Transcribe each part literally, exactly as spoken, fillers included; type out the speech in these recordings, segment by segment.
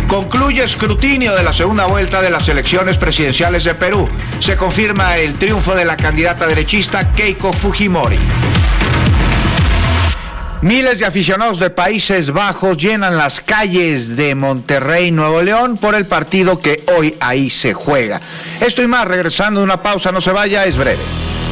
Concluye escrutinio de la segunda vuelta de las elecciones presidenciales de Perú. Se confirma el triunfo de la candidata derechista Keiko Fujimori. Miles de aficionados de Países Bajos llenan las calles de Monterrey, Nuevo León, por el partido que hoy ahí se juega. Esto y más, regresando de una pausa, no se vaya, es breve.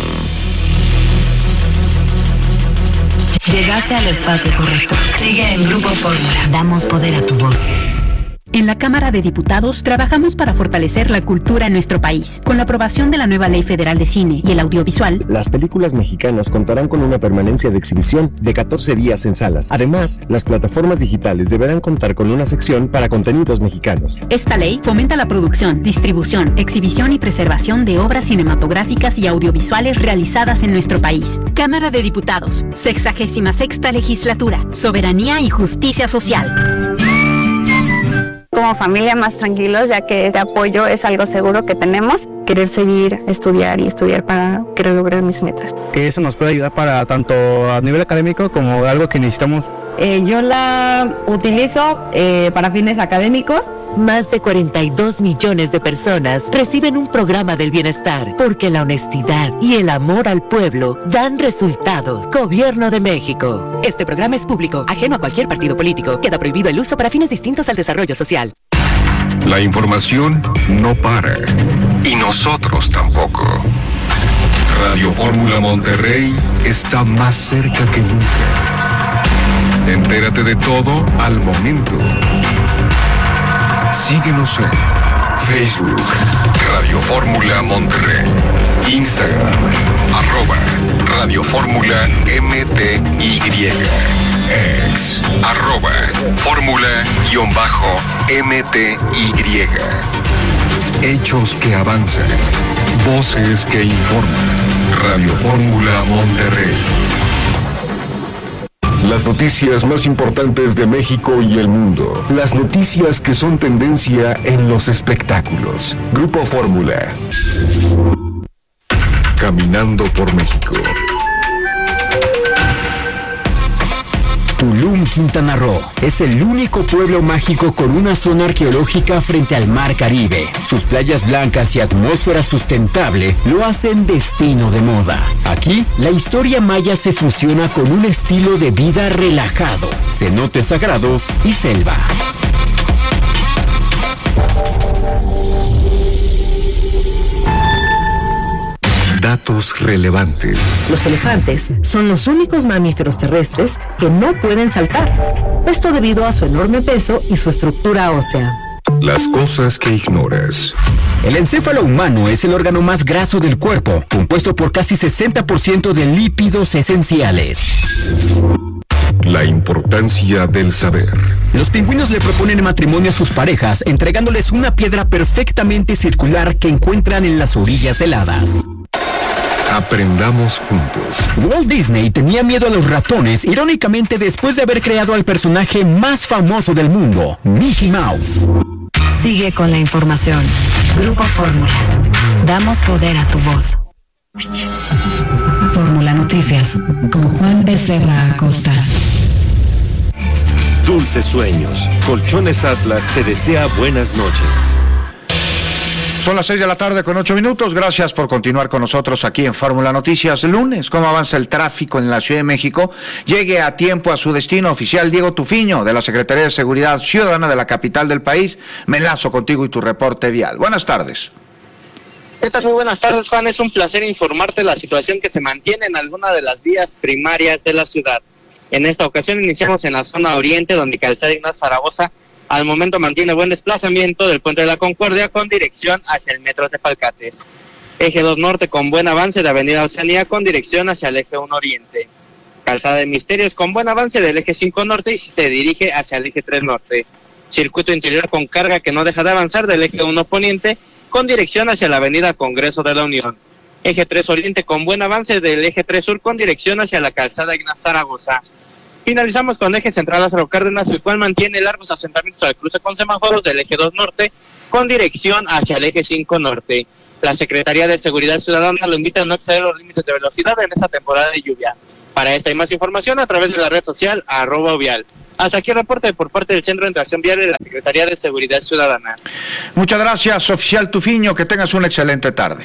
Llegaste al espacio correcto. Sigue en Grupo Fórmula. Damos poder a tu voz. En la Cámara de Diputados trabajamos para fortalecer la cultura en nuestro país. Con la aprobación de la nueva Ley Federal de Cine y el Audiovisual, las películas mexicanas contarán con una permanencia de exhibición de catorce días en salas. Además, las plataformas digitales deberán contar con una sección para contenidos mexicanos. Esta ley fomenta la producción, distribución, exhibición y preservación de obras cinematográficas y audiovisuales realizadas en nuestro país. Cámara de Diputados, sexagésima sexta legislatura, soberanía y justicia social. Como familia más tranquilos, ya que este apoyo es algo seguro que tenemos. Querer seguir, estudiar y estudiar para querer lograr mis metas. Que eso nos puede ayudar para tanto a nivel académico como algo que necesitamos. Eh, yo la utilizo eh, para fines académicos. Más de cuarenta y dos millones de personas reciben un programa del bienestar, porque la honestidad y el amor al pueblo dan resultados. Gobierno de México. Este programa es público, ajeno a cualquier partido político. Queda prohibido el uso para fines distintos al desarrollo social. La información no para, y nosotros tampoco. Radio Fórmula Monterrey está más cerca que nunca. Entérate de todo al momento. Síguenos en Facebook, Radio Fórmula Monterrey, Instagram, arroba Radio Fórmula M T Y, ex, arroba Fórmula-M T Y. Hechos que avanzan, voces que informan. Radio Fórmula Monterrey. Las noticias más importantes de México y el mundo. Las noticias que son tendencia en los espectáculos. Grupo Fórmula. Caminando por México. Tulum, Quintana Roo, es el único pueblo mágico con una zona arqueológica frente al Mar Caribe. Sus playas blancas y atmósfera sustentable lo hacen destino de moda. Aquí, la historia maya se fusiona con un estilo de vida relajado, cenotes sagrados y selva. Datos relevantes. Los elefantes son los únicos mamíferos terrestres que no pueden saltar. Esto debido a su enorme peso y su estructura ósea. Las cosas que ignoras. El encéfalo humano es el órgano más graso del cuerpo, compuesto por casi sesenta por ciento de lípidos esenciales. La importancia del saber. Los pingüinos le proponen matrimonio a sus parejas, entregándoles una piedra perfectamente circular que encuentran en las orillas heladas. Aprendamos juntos. Walt Disney tenía miedo a los ratones, irónicamente después de haber creado al personaje más famoso del mundo, Mickey Mouse. Sigue con la información. Grupo Fórmula. Damos poder a tu voz. Fórmula Noticias, con Juan Becerra Acosta. Dulces sueños. Colchones Atlas te desea buenas noches. Son las seis de la tarde con ocho minutos. Gracias por continuar con nosotros aquí en Fórmula Noticias. Lunes, ¿cómo avanza el tráfico en la Ciudad de México? Llegue a tiempo a su destino. Oficial Diego Tufiño, de la Secretaría de Seguridad Ciudadana de la capital del país. Me enlazo contigo y tu reporte vial. Buenas tardes. ¿Qué tal? Muy buenas tardes, Juan. Es un placer informarte la situación que se mantiene en alguna de las vías primarias de la ciudad. En esta ocasión iniciamos en la zona oriente, donde Calzada Ignacio Zaragoza al momento mantiene buen desplazamiento del Puente de la Concordia con dirección hacia el Metro Tepalcates. Eje dos Norte con buen avance de Avenida Oceanía con dirección hacia el Eje uno Oriente. Calzada de Misterios con buen avance del Eje cinco Norte y se dirige hacia el Eje tres Norte. Circuito interior con carga que no deja de avanzar del Eje uno Poniente con dirección hacia la Avenida Congreso de la Unión. Eje tres Oriente con buen avance del Eje tres Sur con dirección hacia la Calzada Ignacio Zaragoza. Finalizamos con Eje Central Lázaro Cárdenas, el cual mantiene largos asentamientos al cruce con semáforos del Eje dos Norte con dirección hacia el Eje cinco Norte. La Secretaría de Seguridad Ciudadana lo invita a no exceder los límites de velocidad en esta temporada de lluvia. Para esta y más información a través de la red social arroba vial. Hasta aquí el reporte por parte del Centro de Interacción Vial de la Secretaría de Seguridad Ciudadana. Muchas gracias, oficial Tufiño, que tengas una excelente tarde.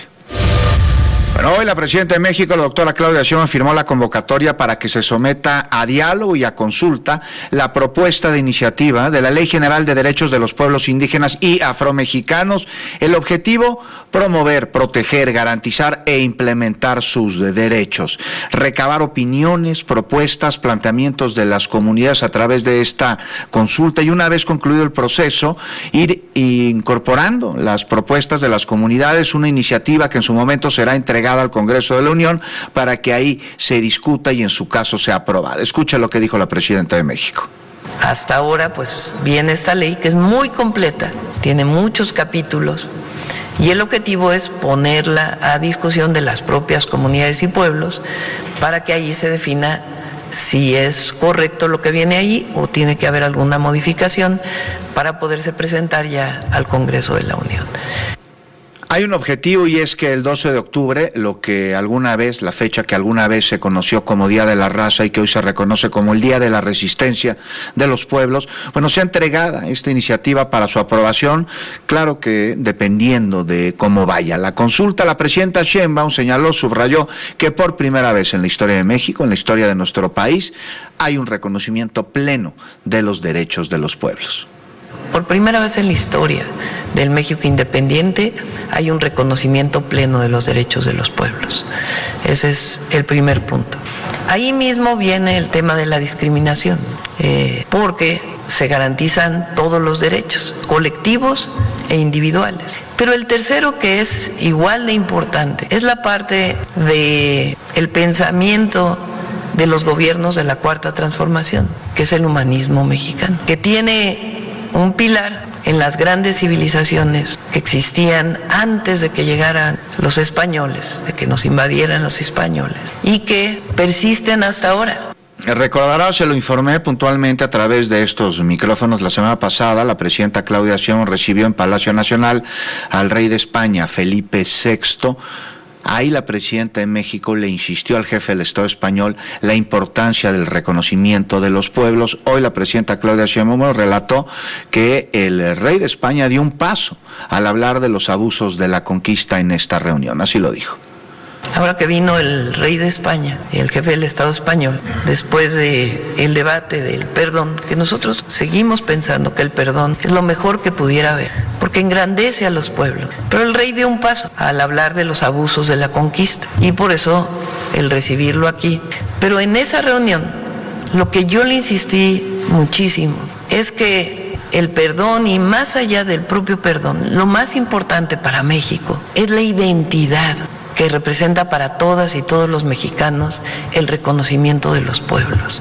Bueno, hoy la presidenta de México, la doctora Claudia Sheinbaum, firmó la convocatoria para que se someta a diálogo y a consulta la propuesta de iniciativa de la Ley General de Derechos de los Pueblos Indígenas y Afromexicanos. El objetivo, promover, proteger, garantizar e implementar sus derechos. Recabar opiniones, propuestas, planteamientos de las comunidades a través de esta consulta y una vez concluido el proceso, ir incorporando las propuestas de las comunidades, una iniciativa que en su momento será entregada al Congreso de la Unión para que ahí se discuta y en su caso sea aprobada. Escucha lo que dijo la presidenta de México. Hasta ahora pues viene esta ley que es muy completa, tiene muchos capítulos y el objetivo es ponerla a discusión de las propias comunidades y pueblos para que allí se defina si es correcto lo que viene allí o tiene que haber alguna modificación para poderse presentar ya al Congreso de la Unión. Hay un objetivo y es que el doce de octubre, lo que alguna vez, la fecha que alguna vez se conoció como Día de la Raza y que hoy se reconoce como el Día de la Resistencia de los Pueblos, bueno, sea entregada esta iniciativa para su aprobación, claro que dependiendo de cómo vaya la consulta. La presidenta Sheinbaum señaló, subrayó que por primera vez en la historia de México, en la historia de nuestro país, hay un reconocimiento pleno de los derechos de los pueblos. Por primera vez en la historia del México independiente hay un reconocimiento pleno de los derechos de los pueblos. Ese es el primer punto. Ahí mismo viene el tema de la discriminación, eh, porque se garantizan todos los derechos, colectivos e individuales. Pero el tercero, que es igual de importante, es la parte de el pensamiento de los gobiernos de la Cuarta Transformación, que es el humanismo mexicano, que tiene un pilar en las grandes civilizaciones que existían antes de que llegaran los españoles, de que nos invadieran los españoles, y que persisten hasta ahora. Recordará, se lo informé puntualmente a través de estos micrófonos la semana pasada, la presidenta Claudia Sheinbaum recibió en Palacio Nacional al rey de España, Felipe sexto. Ahí la presidenta de México le insistió al jefe del Estado español la importancia del reconocimiento de los pueblos. Hoy la presidenta Claudia Sheinbaum relató que el rey de España dio un paso al hablar de los abusos de la conquista en esta reunión. Así lo dijo. Ahora que vino el rey de España y el jefe del Estado español, después del debate del perdón, que nosotros seguimos pensando que el perdón es lo mejor que pudiera haber, porque engrandece a los pueblos. Pero el rey dio un paso al hablar de los abusos de la conquista y por eso el recibirlo aquí. Pero en esa reunión, lo que yo le insistí muchísimo es que el perdón, y más allá del propio perdón, lo más importante para México es la identidad que representa para todas y todos los mexicanos el reconocimiento de los pueblos.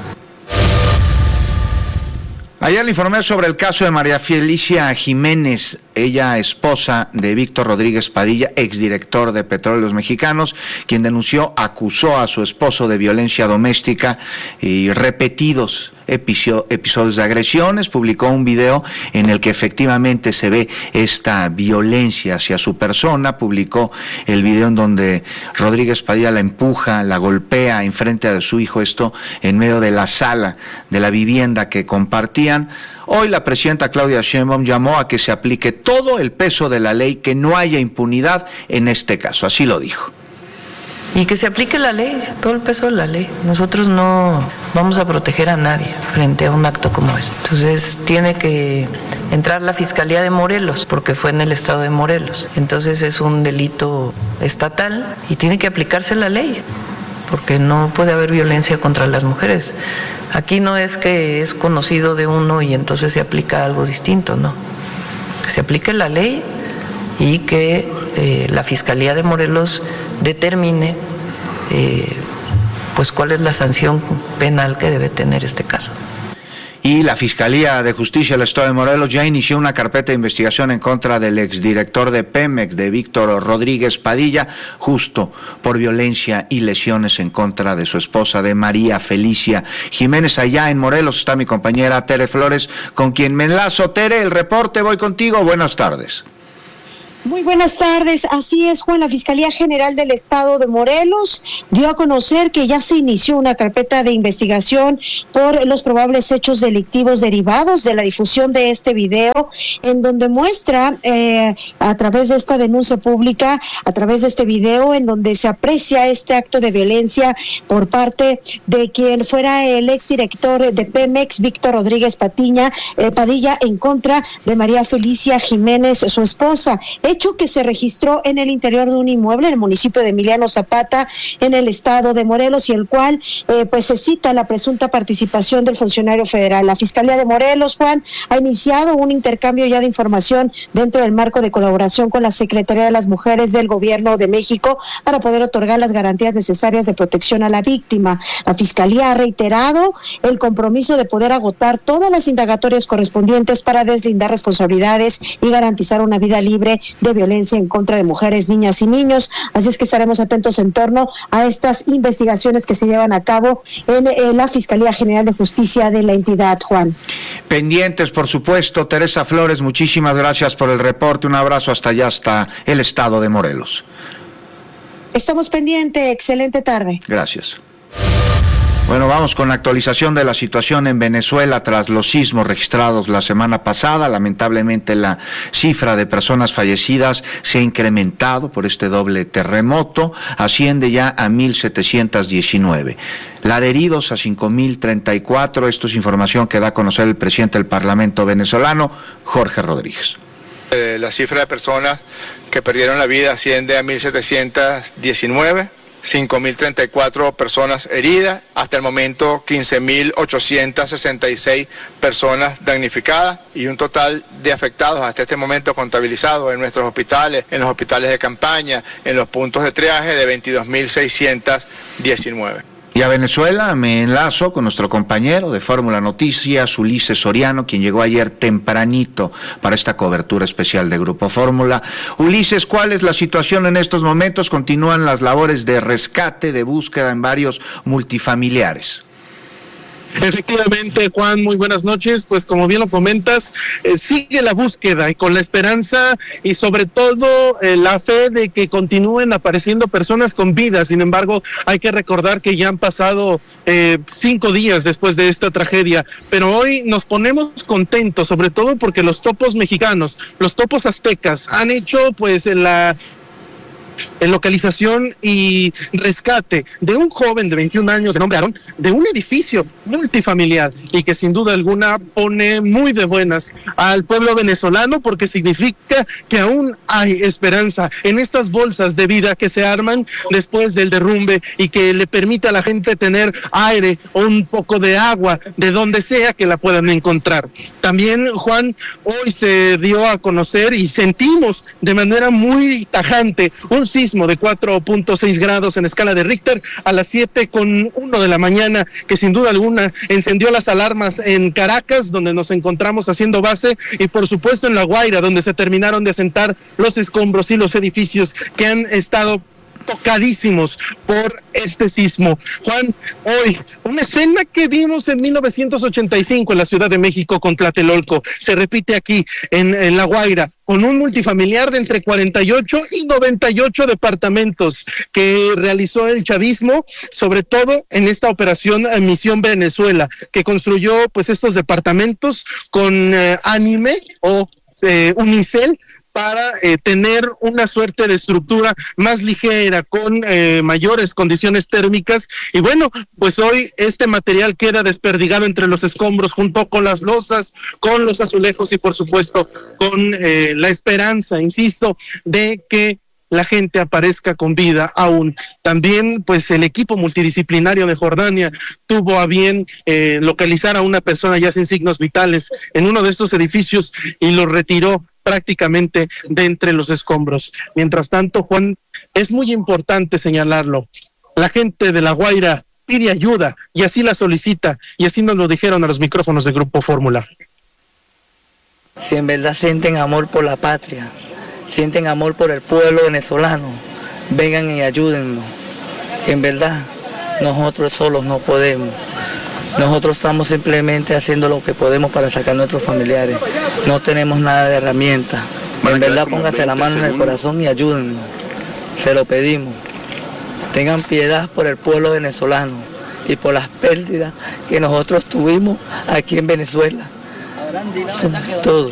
Ayer le informé sobre el caso de María Felicia Jiménez, ella esposa de Víctor Rodríguez Padilla, exdirector de Petróleos Mexicanos, quien denunció, acusó a su esposo de violencia doméstica y repetidos episodios de agresiones. Publicó un video en el que efectivamente se ve esta violencia hacia su persona. Publicó el video en donde Rodríguez Padilla la empuja, la golpea enfrente de su hijo, esto en medio de la sala de la vivienda que compartían. Hoy la presidenta Claudia Sheinbaum llamó a que se aplique todo el peso de la ley, que no haya impunidad en este caso, así lo dijo. Y que se aplique la ley, todo el peso de la ley. Nosotros no vamos a proteger a nadie frente a un acto como ese. Entonces tiene que entrar la Fiscalía de Morelos, porque fue en el estado de Morelos. Entonces es un delito estatal y tiene que aplicarse la ley, porque no puede haber violencia contra las mujeres. Aquí no es que es conocido de uno y entonces se aplica algo distinto, no. Que se aplique la ley y que eh, la Fiscalía de Morelos determine eh, pues cuál es la sanción penal que debe tener este caso. Y la Fiscalía de Justicia del Estado de Morelos ya inició una carpeta de investigación en contra del exdirector de Pemex, de Víctor Rodríguez Padilla, justo por violencia y lesiones en contra de su esposa, de María Felicia Jiménez. Allá en Morelos está mi compañera Tere Flores, con quien me enlazo. Tere, el reporte, voy contigo, buenas tardes. Muy buenas tardes. Así es, Juan. La Fiscalía General del Estado de Morelos dio a conocer que ya se inició una carpeta de investigación por los probables hechos delictivos derivados de la difusión de este video, en donde muestra eh, a través de esta denuncia pública, a través de este video, en donde se aprecia este acto de violencia por parte de quien fuera el exdirector de Pemex, Víctor Rodríguez Patiña, eh, Padilla, en contra de María Felicia Jiménez, su esposa. Hecho que se registró en el interior de un inmueble en el municipio de Emiliano Zapata, en el estado de Morelos, y el cual eh, pues se cita la presunta participación del funcionario federal. La Fiscalía de Morelos, Juan, ha iniciado un intercambio ya de información dentro del marco de colaboración con la Secretaría de las Mujeres del Gobierno de México para poder otorgar las garantías necesarias de protección a la víctima. La Fiscalía ha reiterado el compromiso de poder agotar todas las indagatorias correspondientes para deslindar responsabilidades y garantizar una vida libre de violencia en contra de mujeres, niñas y niños. Así es que estaremos atentos en torno a estas investigaciones que se llevan a cabo en, en la Fiscalía General de Justicia de la entidad, Juan. Pendientes, por supuesto. Teresa Flores, muchísimas gracias por el reporte. Un abrazo hasta allá, hasta el estado de Morelos. Estamos pendientes. Excelente tarde. Gracias. Bueno, vamos con la actualización de la situación en Venezuela tras los sismos registrados la semana pasada. Lamentablemente la cifra de personas fallecidas se ha incrementado por este doble terremoto, asciende ya a mil setecientos diecinueve. La de heridos a cinco mil treinta y cuatro. Esto es información que da a conocer el presidente del Parlamento venezolano, Jorge Rodríguez. Eh, la cifra de personas que perdieron la vida asciende a mil setecientos diecinueve. cinco mil treinta y cuatro personas heridas, hasta el momento quince mil ochocientos sesenta y seis personas damnificadas y un total de afectados hasta este momento contabilizados en nuestros hospitales, en los hospitales de campaña, en los puntos de triaje de veintidós mil seiscientos diecinueve. Y a Venezuela me enlazo con nuestro compañero de Fórmula Noticias, Ulises Soriano, quien llegó ayer tempranito para esta cobertura especial de Grupo Fórmula. Ulises, ¿cuál es la situación en estos momentos? Continúan las labores de rescate, de búsqueda en varios multifamiliares. Efectivamente, Juan, muy buenas noches. Pues como bien lo comentas, eh, sigue la búsqueda y con la esperanza y sobre todo eh, la fe de que continúen apareciendo personas con vida. Sin embargo, hay que recordar que ya han pasado eh, cinco días después de esta tragedia, pero hoy nos ponemos contentos, sobre todo porque los topos mexicanos, los topos aztecas han hecho pues la... en localización y rescate de un joven de veintiún años de nombre Aarón, de un edificio multifamiliar y que sin duda alguna pone muy de buenas al pueblo venezolano porque significa que aún hay esperanza en estas bolsas de vida que se arman después del derrumbe y que le permite a la gente tener aire o un poco de agua de donde sea que la puedan encontrar. También, Juan, hoy se dio a conocer y sentimos de manera muy tajante un sismo de cuatro punto seis grados en escala de Richter a las siete con uno de la mañana, que sin duda alguna encendió las alarmas en Caracas, donde nos encontramos haciendo base, y por supuesto en La Guaira, donde se terminaron de asentar los escombros y los edificios que han estado tocadísimos por este sismo. Juan, hoy, una escena que vimos en mil novecientos ochenta y cinco en la Ciudad de México con Tlatelolco, se repite aquí en, en La Guaira, con un multifamiliar de entre cuarenta y ocho y noventa y ocho departamentos que realizó el chavismo, sobre todo en esta operación Misión Venezuela, que construyó pues estos departamentos con eh, anime o eh, unicel, para eh, tener una suerte de estructura más ligera, con eh, mayores condiciones térmicas. Y bueno, pues hoy este material queda desperdigado entre los escombros, junto con las losas, con los azulejos y por supuesto con eh, la esperanza, insisto, de que la gente aparezca con vida aún. También, pues, el equipo multidisciplinario de Jordania tuvo a bien eh, localizar a una persona ya sin signos vitales en uno de estos edificios y lo retiró prácticamente de entre los escombros. Mientras tanto, Juan, es muy importante señalarlo, la gente de La Guaira pide ayuda y así la solicita, y así nos lo dijeron a los micrófonos de Grupo Fórmula. Si en verdad sienten amor por la patria, sienten amor por el pueblo venezolano, vengan y ayúdennos, que en verdad nosotros solos no podemos. Nosotros estamos simplemente haciendo lo que podemos para sacar a nuestros familiares. No tenemos nada de herramientas. En verdad póngase la mano en el corazón y ayúdennos. Se lo pedimos. Tengan piedad por el pueblo venezolano y por las pérdidas que nosotros tuvimos aquí en Venezuela. Eso es todo.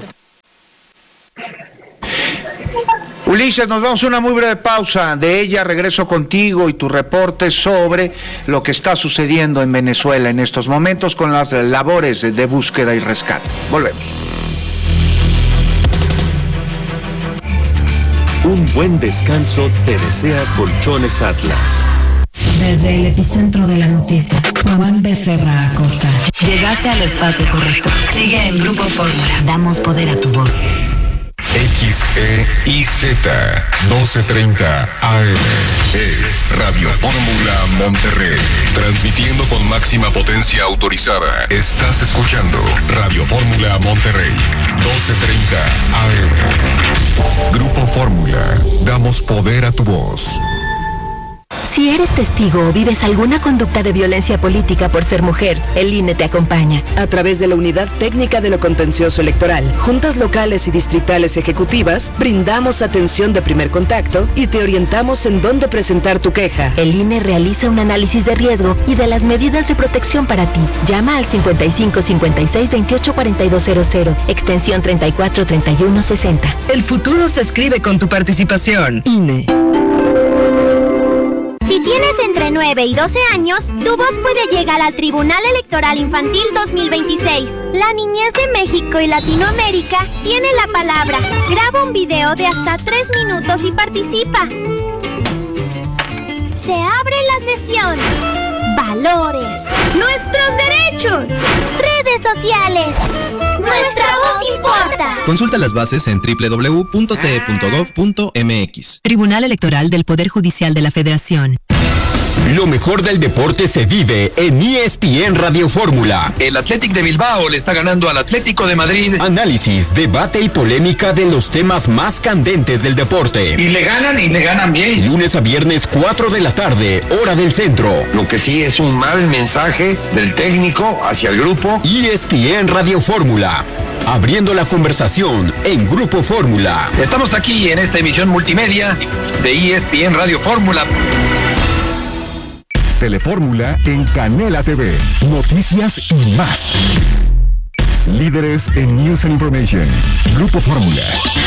Ulises, nos vamos a una muy breve pausa. De ella regreso contigo y tu reporte sobre lo que está sucediendo en Venezuela en estos momentos con las labores de búsqueda y rescate. Volvemos. Un buen descanso te desea Colchones Atlas. Desde el epicentro de la noticia, Juan Becerra Acosta. Llegaste al espacio correcto. Sigue en Grupo Fórmula. Damos poder a tu voz. X E I Z doce treinta A M es Radio Fórmula Monterrey, transmitiendo con máxima potencia autorizada. Estás escuchando Radio Fórmula Monterrey, doce treinta A M. Grupo Fórmula, damos poder a tu voz. Si eres testigo o vives alguna conducta de violencia política por ser mujer, el I N E te acompaña. A través de la Unidad Técnica de lo Contencioso Electoral, juntas locales y distritales ejecutivas, brindamos atención de primer contacto y te orientamos en dónde presentar tu queja. El I N E realiza un análisis de riesgo y de las medidas de protección para ti. Llama al cincuenta y cinco cincuenta y seis veintiocho cuarenta y dos cero cero, extensión treinta y cuatro treinta y uno sesenta. El futuro se escribe con tu participación. I N E. Si tienes entre nueve y doce años, tu voz puede llegar al Tribunal Electoral Infantil dos mil veintiséis. La niñez de México y Latinoamérica tiene la palabra. Graba un video de hasta tres minutos y participa. Se abre la sesión. Valores. Nuestros derechos. Redes sociales. Nuestra voz importa. Consulta las bases en doble u doble u doble u punto t e punto gov punto m x. Tribunal Electoral del Poder Judicial de la Federación. Lo mejor del deporte se vive en E S P N Radio Fórmula. El Athletic de Bilbao le está ganando al Atlético de Madrid. Análisis, debate y polémica de los temas más candentes del deporte. Y le ganan y le ganan bien. Lunes a viernes, cuatro de la tarde, hora del centro. Lo que sí es un mal mensaje del técnico hacia el grupo. E S P N Radio Fórmula. Abriendo la conversación en Grupo Fórmula. Estamos aquí en esta emisión multimedia de E S P N Radio Fórmula. Telefórmula en Canela T V. Noticias y más. Líderes en News and Information. Grupo Fórmula.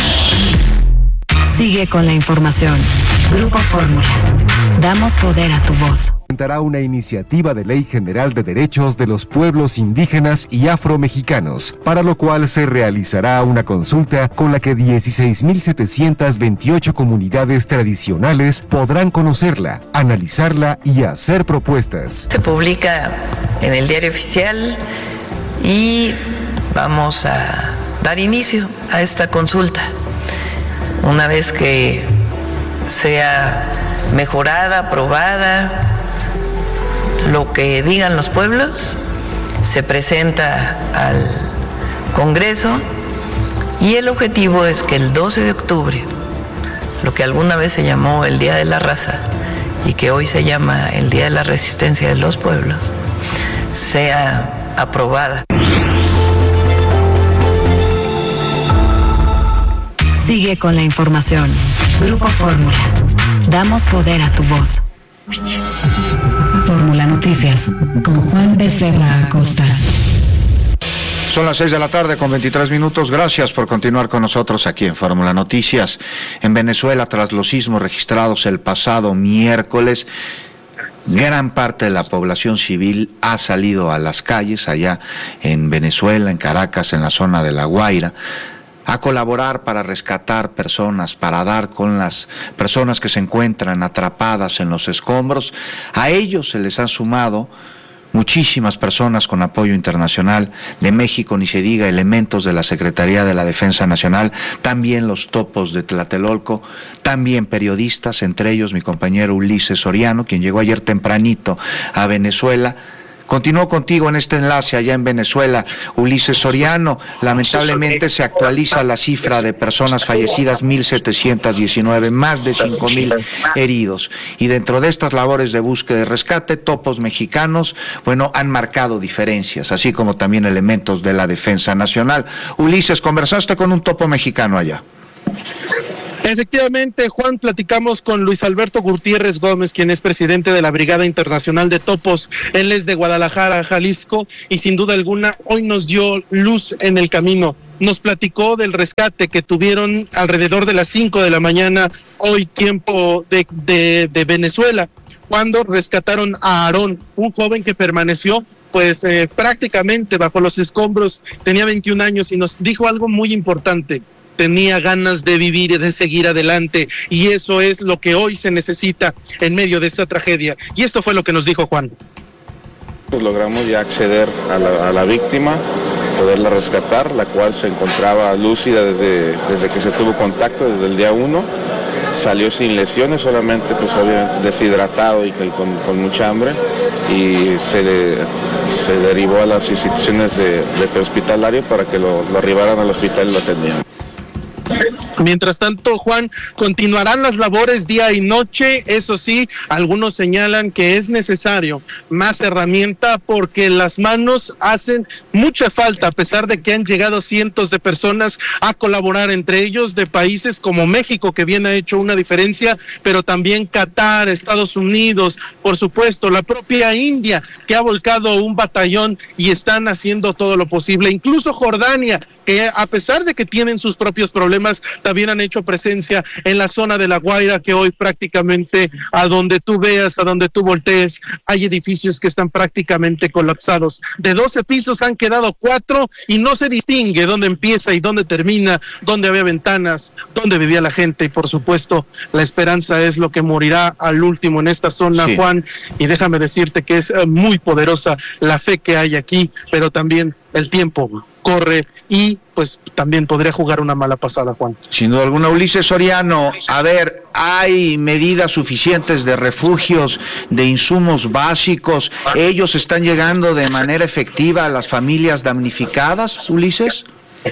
Sigue con la información. Grupo Fórmula. Damos poder a tu voz. Presentará una iniciativa de ley general de derechos de los pueblos indígenas y afromexicanos, para lo cual se realizará una consulta con la que dieciséis mil setecientas veintiocho comunidades tradicionales podrán conocerla, analizarla y hacer propuestas. Se publica en el Diario Oficial y vamos a dar inicio a esta consulta. Una vez que sea mejorada, aprobada, lo que digan los pueblos, se presenta al Congreso y el objetivo es que el doce de octubre, lo que alguna vez se llamó el Día de la Raza y que hoy se llama el Día de la Resistencia de los Pueblos, sea aprobada. Sigue con la información. Grupo Fórmula. Damos poder a tu voz. Fórmula Noticias con Juan Becerra Acosta. Son las seis de la tarde con veintitrés minutos. Gracias por continuar con nosotros aquí en Fórmula Noticias. En Venezuela, tras los sismos registrados el pasado miércoles, gran parte de la población civil ha salido a las calles allá en Venezuela, en Caracas, en la zona de La Guaira, a colaborar para rescatar personas, para dar con las personas que se encuentran atrapadas en los escombros. A ellos se les han sumado muchísimas personas con apoyo internacional de México, ni se diga elementos de la Secretaría de la Defensa Nacional, también los topos de Tlatelolco, también periodistas, entre ellos mi compañero Ulises Soriano, quien llegó ayer tempranito a Venezuela. Continúo contigo en este enlace allá en Venezuela, Ulises Soriano. Lamentablemente se actualiza la cifra de personas fallecidas, mil setecientos diecinueve, más de cinco mil heridos. Y dentro de estas labores de búsqueda y rescate, topos mexicanos, bueno, han marcado diferencias, así como también elementos de la Defensa Nacional. Ulises, ¿conversaste con un topo mexicano allá? Efectivamente, Juan, platicamos con Luis Alberto Gutiérrez Gómez, quien es presidente de la Brigada Internacional de Topos. Él es de Guadalajara, Jalisco, y sin duda alguna hoy nos dio luz en el camino. Nos platicó del rescate que tuvieron alrededor de las cinco de la mañana, hoy tiempo de, de, de Venezuela, cuando rescataron a Aarón, un joven que permaneció pues eh, prácticamente bajo los escombros, tenía veintiún años y nos dijo algo muy importante. Tenía ganas de vivir y de seguir adelante, y eso es lo que hoy se necesita en medio de esta tragedia. Y esto fue lo que nos dijo Juan. Pues logramos ya acceder a la, a la víctima, poderla rescatar, la cual se encontraba lúcida desde, desde que se tuvo contacto, desde el día uno. Salió sin lesiones, solamente pues había deshidratado y con, con mucha hambre, y se, le, se derivó a las instituciones de, de prehospitalario para que lo, lo arribaran al hospital y lo atendieran. Mientras tanto, Juan, continuarán las labores día y noche. Eso sí, algunos señalan que es necesario más herramienta porque las manos hacen mucha falta, a pesar de que han llegado cientos de personas a colaborar, entre ellos de países como México, que bien ha hecho una diferencia, pero también Qatar, Estados Unidos, por supuesto, la propia India, que ha volcado un batallón y están haciendo todo lo posible. Incluso Jordania, que a pesar de que tienen sus propios problemas, también han hecho presencia en la zona de La Guaira, que hoy prácticamente a donde tú veas, a donde tú voltees, hay edificios que están prácticamente colapsados. De doce pisos han quedado cuatro y no se distingue dónde empieza y dónde termina, dónde había ventanas, dónde vivía la gente, y por supuesto la esperanza es lo que morirá al último en esta zona, sí. Juan, y déjame decirte que es muy poderosa la fe que hay aquí, pero también el tiempo corre y pues también podría jugar una mala pasada, Juan. Sin duda alguna. Ulises Soriano, a ver, ¿hay medidas suficientes de refugios, de insumos básicos? ¿Ellos están llegando de manera efectiva a las familias damnificadas, Ulises?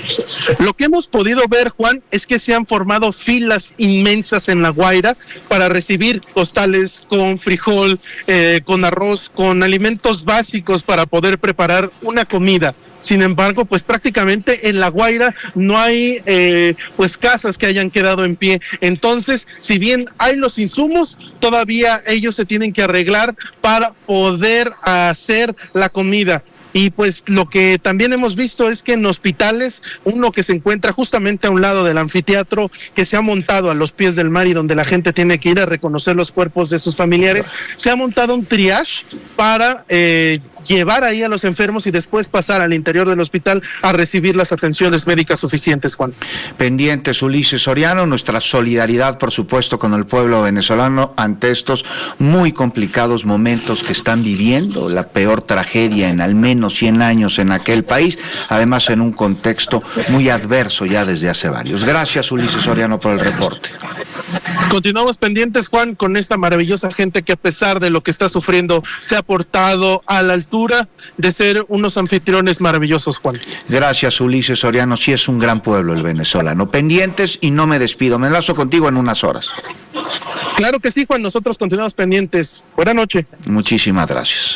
Lo que hemos podido ver, Juan, es que se han formado filas inmensas en La Guaira para recibir costales con frijol, eh, con arroz, con alimentos básicos para poder preparar una comida. Sin embargo, pues prácticamente en La Guaira no hay eh, pues casas que hayan quedado en pie. Entonces, si bien hay los insumos, todavía ellos se tienen que arreglar para poder hacer la comida. Y pues lo que también hemos visto es que en hospitales, uno que se encuentra justamente a un lado del anfiteatro, que se ha montado a los pies del mar y donde la gente tiene que ir a reconocer los cuerpos de sus familiares, se ha montado un triage para eh, llevar ahí a los enfermos y después pasar al interior del hospital a recibir las atenciones médicas suficientes, Juan. Pendientes, Ulises Soriano, nuestra solidaridad, por supuesto, con el pueblo venezolano ante estos muy complicados momentos que están viviendo, la peor tragedia en al menos cien años en aquel país, además en un contexto muy adverso ya desde hace varios. Gracias, Ulises Soriano, por el reporte. Continuamos pendientes, Juan, con esta maravillosa gente que a pesar de lo que está sufriendo se ha portado a la altura de ser unos anfitriones maravillosos, Juan. Gracias, Ulises Soriano, sí es un gran pueblo el venezolano. Pendientes y no me despido, me enlazo contigo en unas horas. Claro que sí, Juan, nosotros continuamos pendientes. Buenas noches. Muchísimas gracias.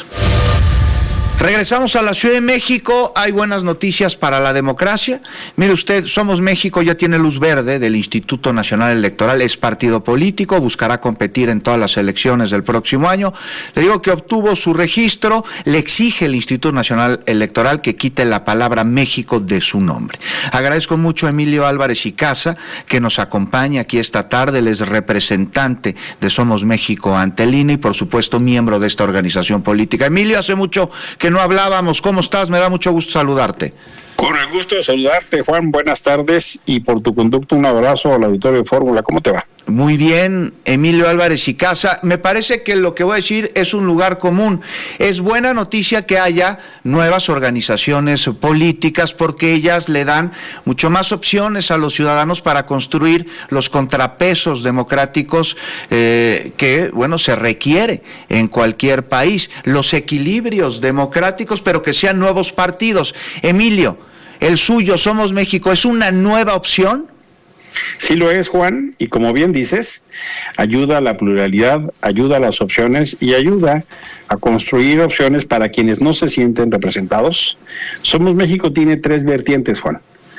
Regresamos a la Ciudad de México. Hay buenas noticias para la democracia. Mire usted, Somos México ya tiene luz verde del Instituto Nacional Electoral, es partido político, buscará competir en todas las elecciones del próximo año. Le digo que obtuvo su registro, le exige el Instituto Nacional Electoral que quite la palabra México de su nombre. Agradezco mucho a Emilio Álvarez y Casa que nos acompaña aquí esta tarde. Él es representante de Somos México ante el I N E y por supuesto miembro de esta organización política. Emilio, hace mucho que no hablábamos. ¿Cómo estás? Me da mucho gusto saludarte. Con el gusto de saludarte, Juan. Buenas tardes y por tu conducto un abrazo al auditorio de Fórmula. ¿Cómo te va? Muy bien, Emilio Álvarez y Casa. Me parece que lo que voy a decir es un lugar común. Es buena noticia que haya nuevas organizaciones políticas porque ellas le dan mucho más opciones a los ciudadanos para construir los contrapesos democráticos eh, que, bueno, se requiere en cualquier país. Los equilibrios democráticos, pero que sean nuevos partidos. Emilio, el suyo, Somos México, ¿es una nueva opción? Sí lo es, Juan, y como bien dices, ayuda a la pluralidad, ayuda a las opciones y ayuda a construir opciones para quienes no se sienten representados. Somos México tiene tres vertientes, Juan.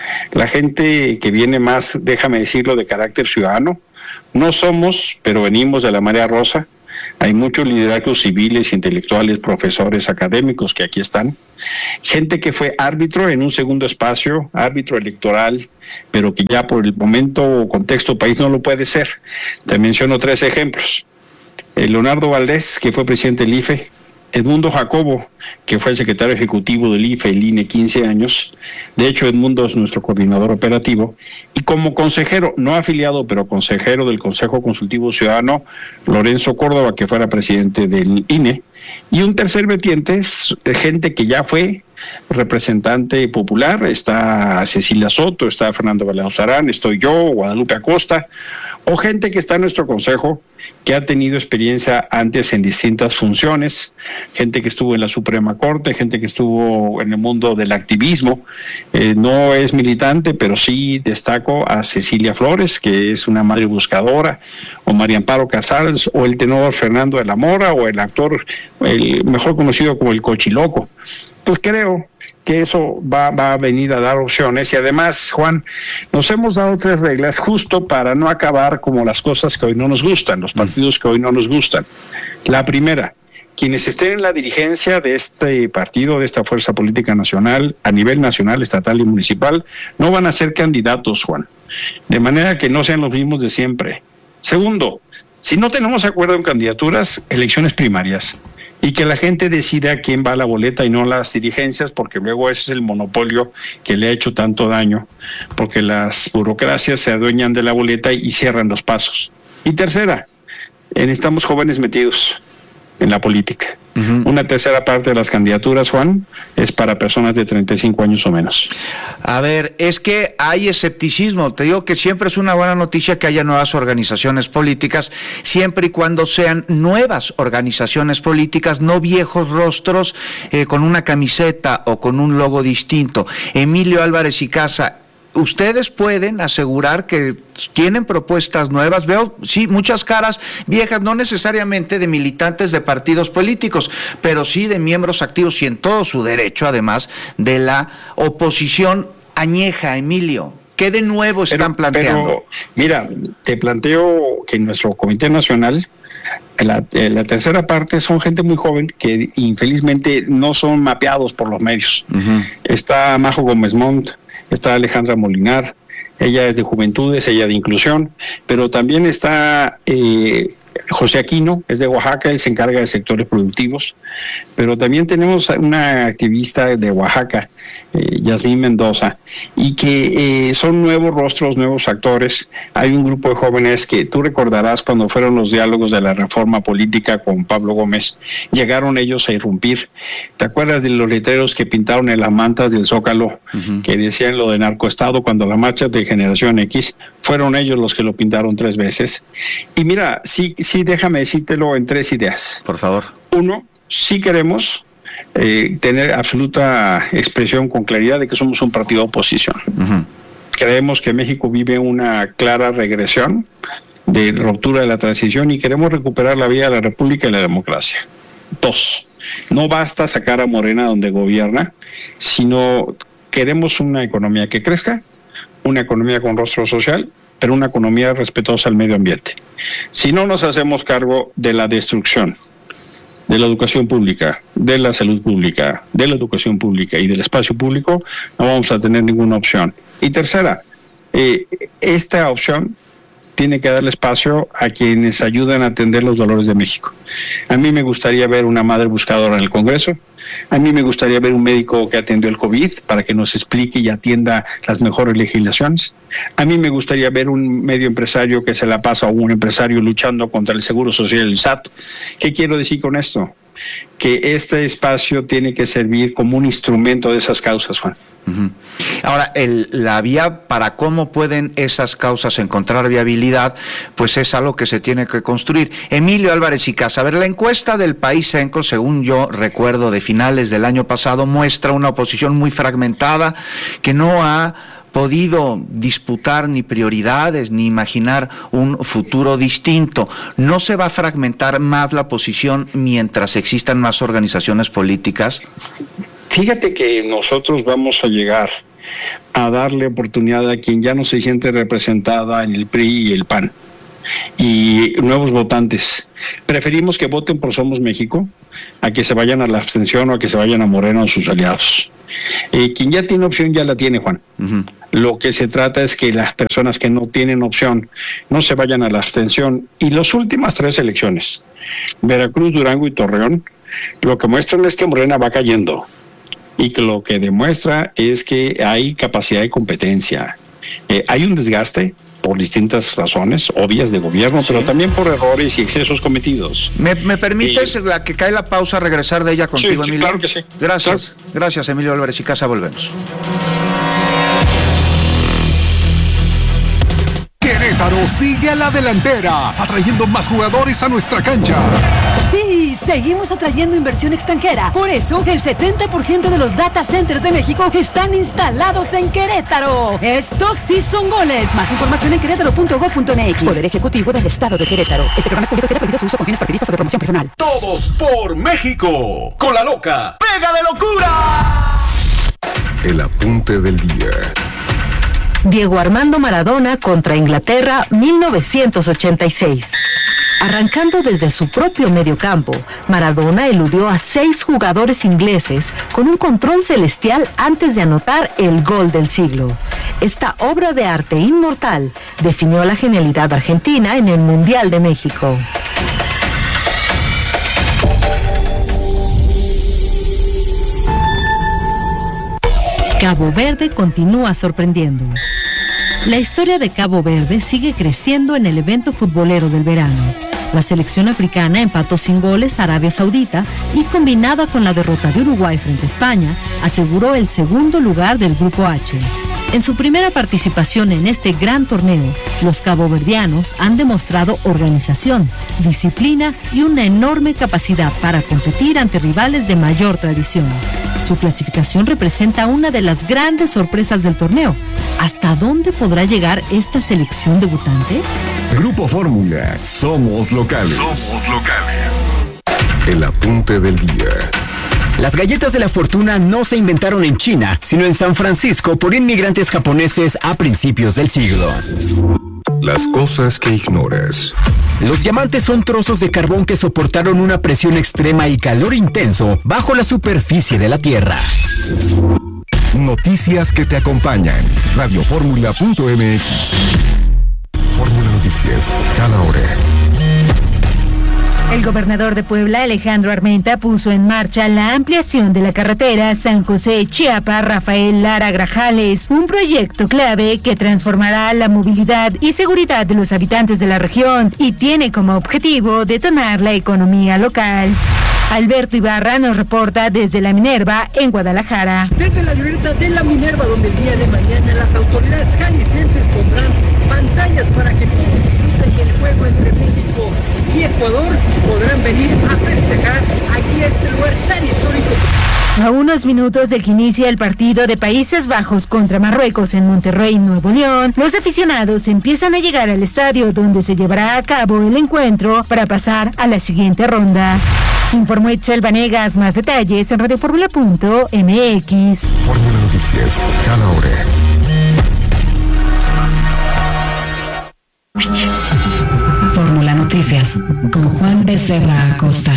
La gente que viene más, déjame decirlo, de carácter ciudadano, no somos, pero venimos de la marea rosa. Hay muchos liderazgos civiles, intelectuales, profesores, académicos que aquí están. Gente que fue árbitro en un segundo espacio, árbitro electoral, pero que ya por el momento o contexto país no lo puede ser. Te menciono tres ejemplos. El Leonardo Valdés, que fue presidente del I F E. Edmundo Jacobo, que fue el secretario ejecutivo del I F E, el I N E, quince años. De hecho, Edmundo es nuestro coordinador operativo. Y como consejero, no afiliado, pero consejero del Consejo Consultivo Ciudadano, Lorenzo Córdoba, que fuera presidente del I N E. Y un tercer vertiente es gente que ya fue representante popular. Está Cecilia Soto, está Fernando Balazarán, estoy yo, Guadalupe Acosta, o gente que está en nuestro consejo, que ha tenido experiencia antes en distintas funciones, gente que estuvo en la Suprema Corte, gente que estuvo en el mundo del activismo. Eh, no es militante, pero sí destaco a Cecilia Flores, que es una madre buscadora, o María Amparo Casals, o el tenor Fernando de la Mora, o el actor, el mejor conocido como el Cochiloco. Pues creo que eso va, va a venir a dar opciones. Y además, Juan, nos hemos dado tres reglas justo para no acabar como las cosas que hoy no nos gustan, los partidos que hoy no nos gustan. La primera, quienes estén en la dirigencia de este partido, de esta fuerza política nacional, a nivel nacional, estatal y municipal, no van a ser candidatos, Juan. De manera que no sean los mismos de siempre. Segundo, si no tenemos acuerdo en candidaturas, elecciones primarias. Y que la gente decida quién va a la boleta y no las dirigencias, porque luego ese es el monopolio que le ha hecho tanto daño, porque las burocracias se adueñan de la boleta y cierran los pasos. Y tercera, necesitamos jóvenes metidos en la política. Uh-huh. Una tercera parte de las candidaturas, Juan, es para personas de treinta y cinco años o menos. A ver, es que hay escepticismo. Te digo que siempre es una buena noticia que haya nuevas organizaciones políticas, siempre y cuando sean nuevas organizaciones políticas, no viejos rostros eh, con una camiseta o con un logo distinto. Emilio Álvarez y Casa, ¿ustedes pueden asegurar que tienen propuestas nuevas? Veo, sí, muchas caras viejas, no necesariamente de militantes de partidos políticos, pero sí de miembros activos y en todo su derecho, además, de la oposición añeja, Emilio. ¿Qué de nuevo están pero, planteando? Pero, mira, te planteo que en nuestro Comité Nacional, La, la tercera parte son gente muy joven que infelizmente no son mapeados por los medios. Uh-huh. Está Majo Gómez Montt, está Alejandra Molinar, ella es de Juventudes, ella de Inclusión, pero también está eh, José Aquino, es de Oaxaca, él se encarga de sectores productivos, pero también tenemos una activista de Oaxaca, eh, Yasmín Mendoza, y que eh, son nuevos rostros, nuevos actores. Hay un grupo de jóvenes que tú recordarás cuando fueron los diálogos de la reforma política con Pablo Gómez, llegaron ellos a irrumpir. ¿Te acuerdas de los letreros que pintaron en las mantas del Zócalo, uh-huh, que decían lo de narcoestado cuando la marcha de Generación X? Fueron ellos los que lo pintaron tres veces. Y mira, sí, sí, déjame decírtelo en tres ideas. Por favor. Uno, sí queremos eh, tener absoluta expresión con claridad de que somos un partido de oposición. Uh-huh. Creemos que México vive una clara regresión de ruptura de la transición y queremos recuperar la vida de la República y la democracia. Dos, no basta sacar a Morena donde gobierna, sino queremos una economía que crezca, una economía con rostro social, pero una economía respetuosa al medio ambiente. Si no nos hacemos cargo de la destrucción de la educación pública, de la salud pública, de la educación pública y del espacio público, no vamos a tener ninguna opción. Y tercera, eh, esta opción tiene que darle espacio a quienes ayudan a atender los dolores de México. A mí me gustaría ver una madre buscadora en el Congreso. A mí me gustaría ver un médico que atendió el COVID para que nos explique y atienda las mejores legislaciones. A mí me gustaría ver un medio empresario que se la pasa a un empresario luchando contra el Seguro Social y el S A T. ¿Qué quiero decir con esto? Que este espacio tiene que servir como un instrumento de esas causas, Juan. Uh-huh. Ahora, el, la vía para cómo pueden esas causas encontrar viabilidad, pues es algo que se tiene que construir. Emilio Álvarez y Casa, a ver, la encuesta del País Cenco, según yo recuerdo de finales del año pasado, muestra una oposición muy fragmentada, que no ha podido disputar ni prioridades, ni imaginar un futuro distinto. ¿No se va a fragmentar más la oposición mientras existan más organizaciones políticas? Fíjate que nosotros vamos a llegar a darle oportunidad a quien ya no se siente representada en el P R I y el P A N. Y nuevos votantes. Preferimos que voten por Somos México a que se vayan a la abstención o a que se vayan a Morena o sus aliados. Eh, quien ya tiene opción ya la tiene, Juan. Uh-huh. Lo que se trata es que las personas que no tienen opción no se vayan a la abstención. Y las últimas tres elecciones, Veracruz, Durango y Torreón, lo que muestran es que Morena va cayendo y que lo que demuestra es que hay capacidad de competencia. Eh, hay un desgaste por distintas razones obvias de gobierno, sí, pero también por errores y excesos cometidos. ¿Me, me permites, eh, la que cae la pausa, regresar de ella contigo, sí, Emilio? Claro que sí. Gracias, claro. Gracias, Emilio Álvarez y Casa, volvemos. Querétaro sigue a la delantera, atrayendo más jugadores a nuestra cancha. Sí, seguimos atrayendo inversión extranjera. Por eso, el setenta por ciento de los data centers de México están instalados en Querétaro. Estos sí son goles. Más información en querétaro punto gob punto eme equis. Poder Ejecutivo del Estado de Querétaro. Este programa es público y queda prohibido su uso con fines partidistas o de promoción personal. Todos por México. Con la loca. ¡Pega de locura! El apunte del día. Diego Armando Maradona contra Inglaterra, mil novecientos ochenta y seis. Arrancando desde su propio mediocampo, Maradona eludió a seis jugadores ingleses con un control celestial antes de anotar el gol del siglo. Esta obra de arte inmortal definió la genialidad argentina en el Mundial de México. Cabo Verde continúa sorprendiendo. La historia de Cabo Verde sigue creciendo en el evento futbolero del verano. La selección africana empató sin goles a Arabia Saudita y, combinada con la derrota de Uruguay frente a España, aseguró el segundo lugar del Grupo H. En su primera participación en este gran torneo, los caboverdianos han demostrado organización, disciplina y una enorme capacidad para competir ante rivales de mayor tradición. Su clasificación representa una de las grandes sorpresas del torneo. ¿Hasta dónde podrá llegar esta selección debutante? Grupo Fórmula, somos locales. Somos locales. El apunte del día. Las galletas de la fortuna no se inventaron en China, sino en San Francisco por inmigrantes japoneses a principios del siglo. Las cosas que ignoras. Los diamantes son trozos de carbón que soportaron una presión extrema y calor intenso bajo la superficie de la Tierra. Noticias que te acompañan. radio fórmula punto eme equis. Fórmula Noticias, cada hora. El gobernador de Puebla, Alejandro Armenta, puso en marcha la ampliación de la carretera San José-Chiapa Rafael Lara Grajales, un proyecto clave que transformará la movilidad y seguridad de los habitantes de la región y tiene como objetivo detonar la economía local. Alberto Ibarra nos reporta desde La Minerva, en Guadalajara. Desde la libreta de La Minerva, donde el día de mañana las autoridades jaliscienses pondrán pantallas para que todos disfruten del juego entre México y Ecuador, podrán venir a festejar aquí a este lugar tan histórico. A unos minutos de que inicie el partido de Países Bajos contra Marruecos en Monterrey, Nuevo León, los aficionados empiezan a llegar al estadio donde se llevará a cabo el encuentro para pasar a la siguiente ronda. Informó Itzel Vanegas. Más detalles en radio fórmula punto eme equis. Fórmula Noticias, cada hora. Fórmula Noticias con Juan Becerra Acosta.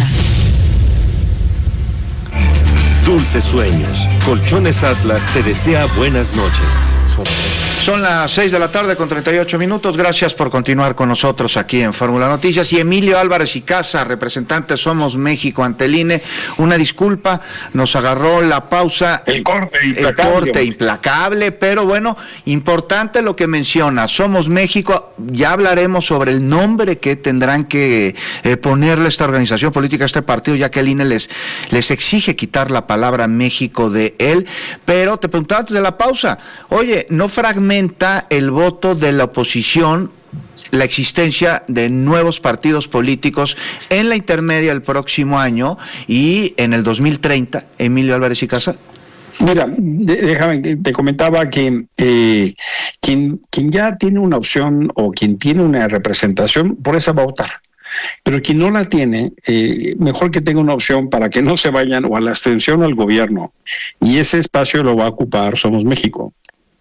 Dulces sueños. Colchones Atlas te desea buenas noches. Son las seis de la tarde con treinta y ocho minutos. Gracias por continuar con nosotros aquí en Fórmula Noticias. Y Emilio Álvarez y Casa, representante Somos México ante el I N E, una disculpa, nos agarró la pausa. El corte implacable. El corte implacable, pero bueno, importante lo que menciona. Somos México, ya hablaremos sobre el nombre que tendrán que eh, ponerle esta organización política, a este partido, ya que el I N E les, les exige quitar la palabra México de él. Pero te preguntaba antes de la pausa, oye, ¿no fragmenta el voto de la oposición la existencia de nuevos partidos políticos en la intermedia el próximo año y en el dos mil treinta, Emilio Álvarez y Casa? Mira, de, déjame, te comentaba que eh, quien, quien ya tiene una opción o quien tiene una representación, por esa va a votar. Pero quien no la tiene, eh, mejor que tenga una opción para que no se vayan o a la abstención o al gobierno. Y ese espacio lo va a ocupar Somos México.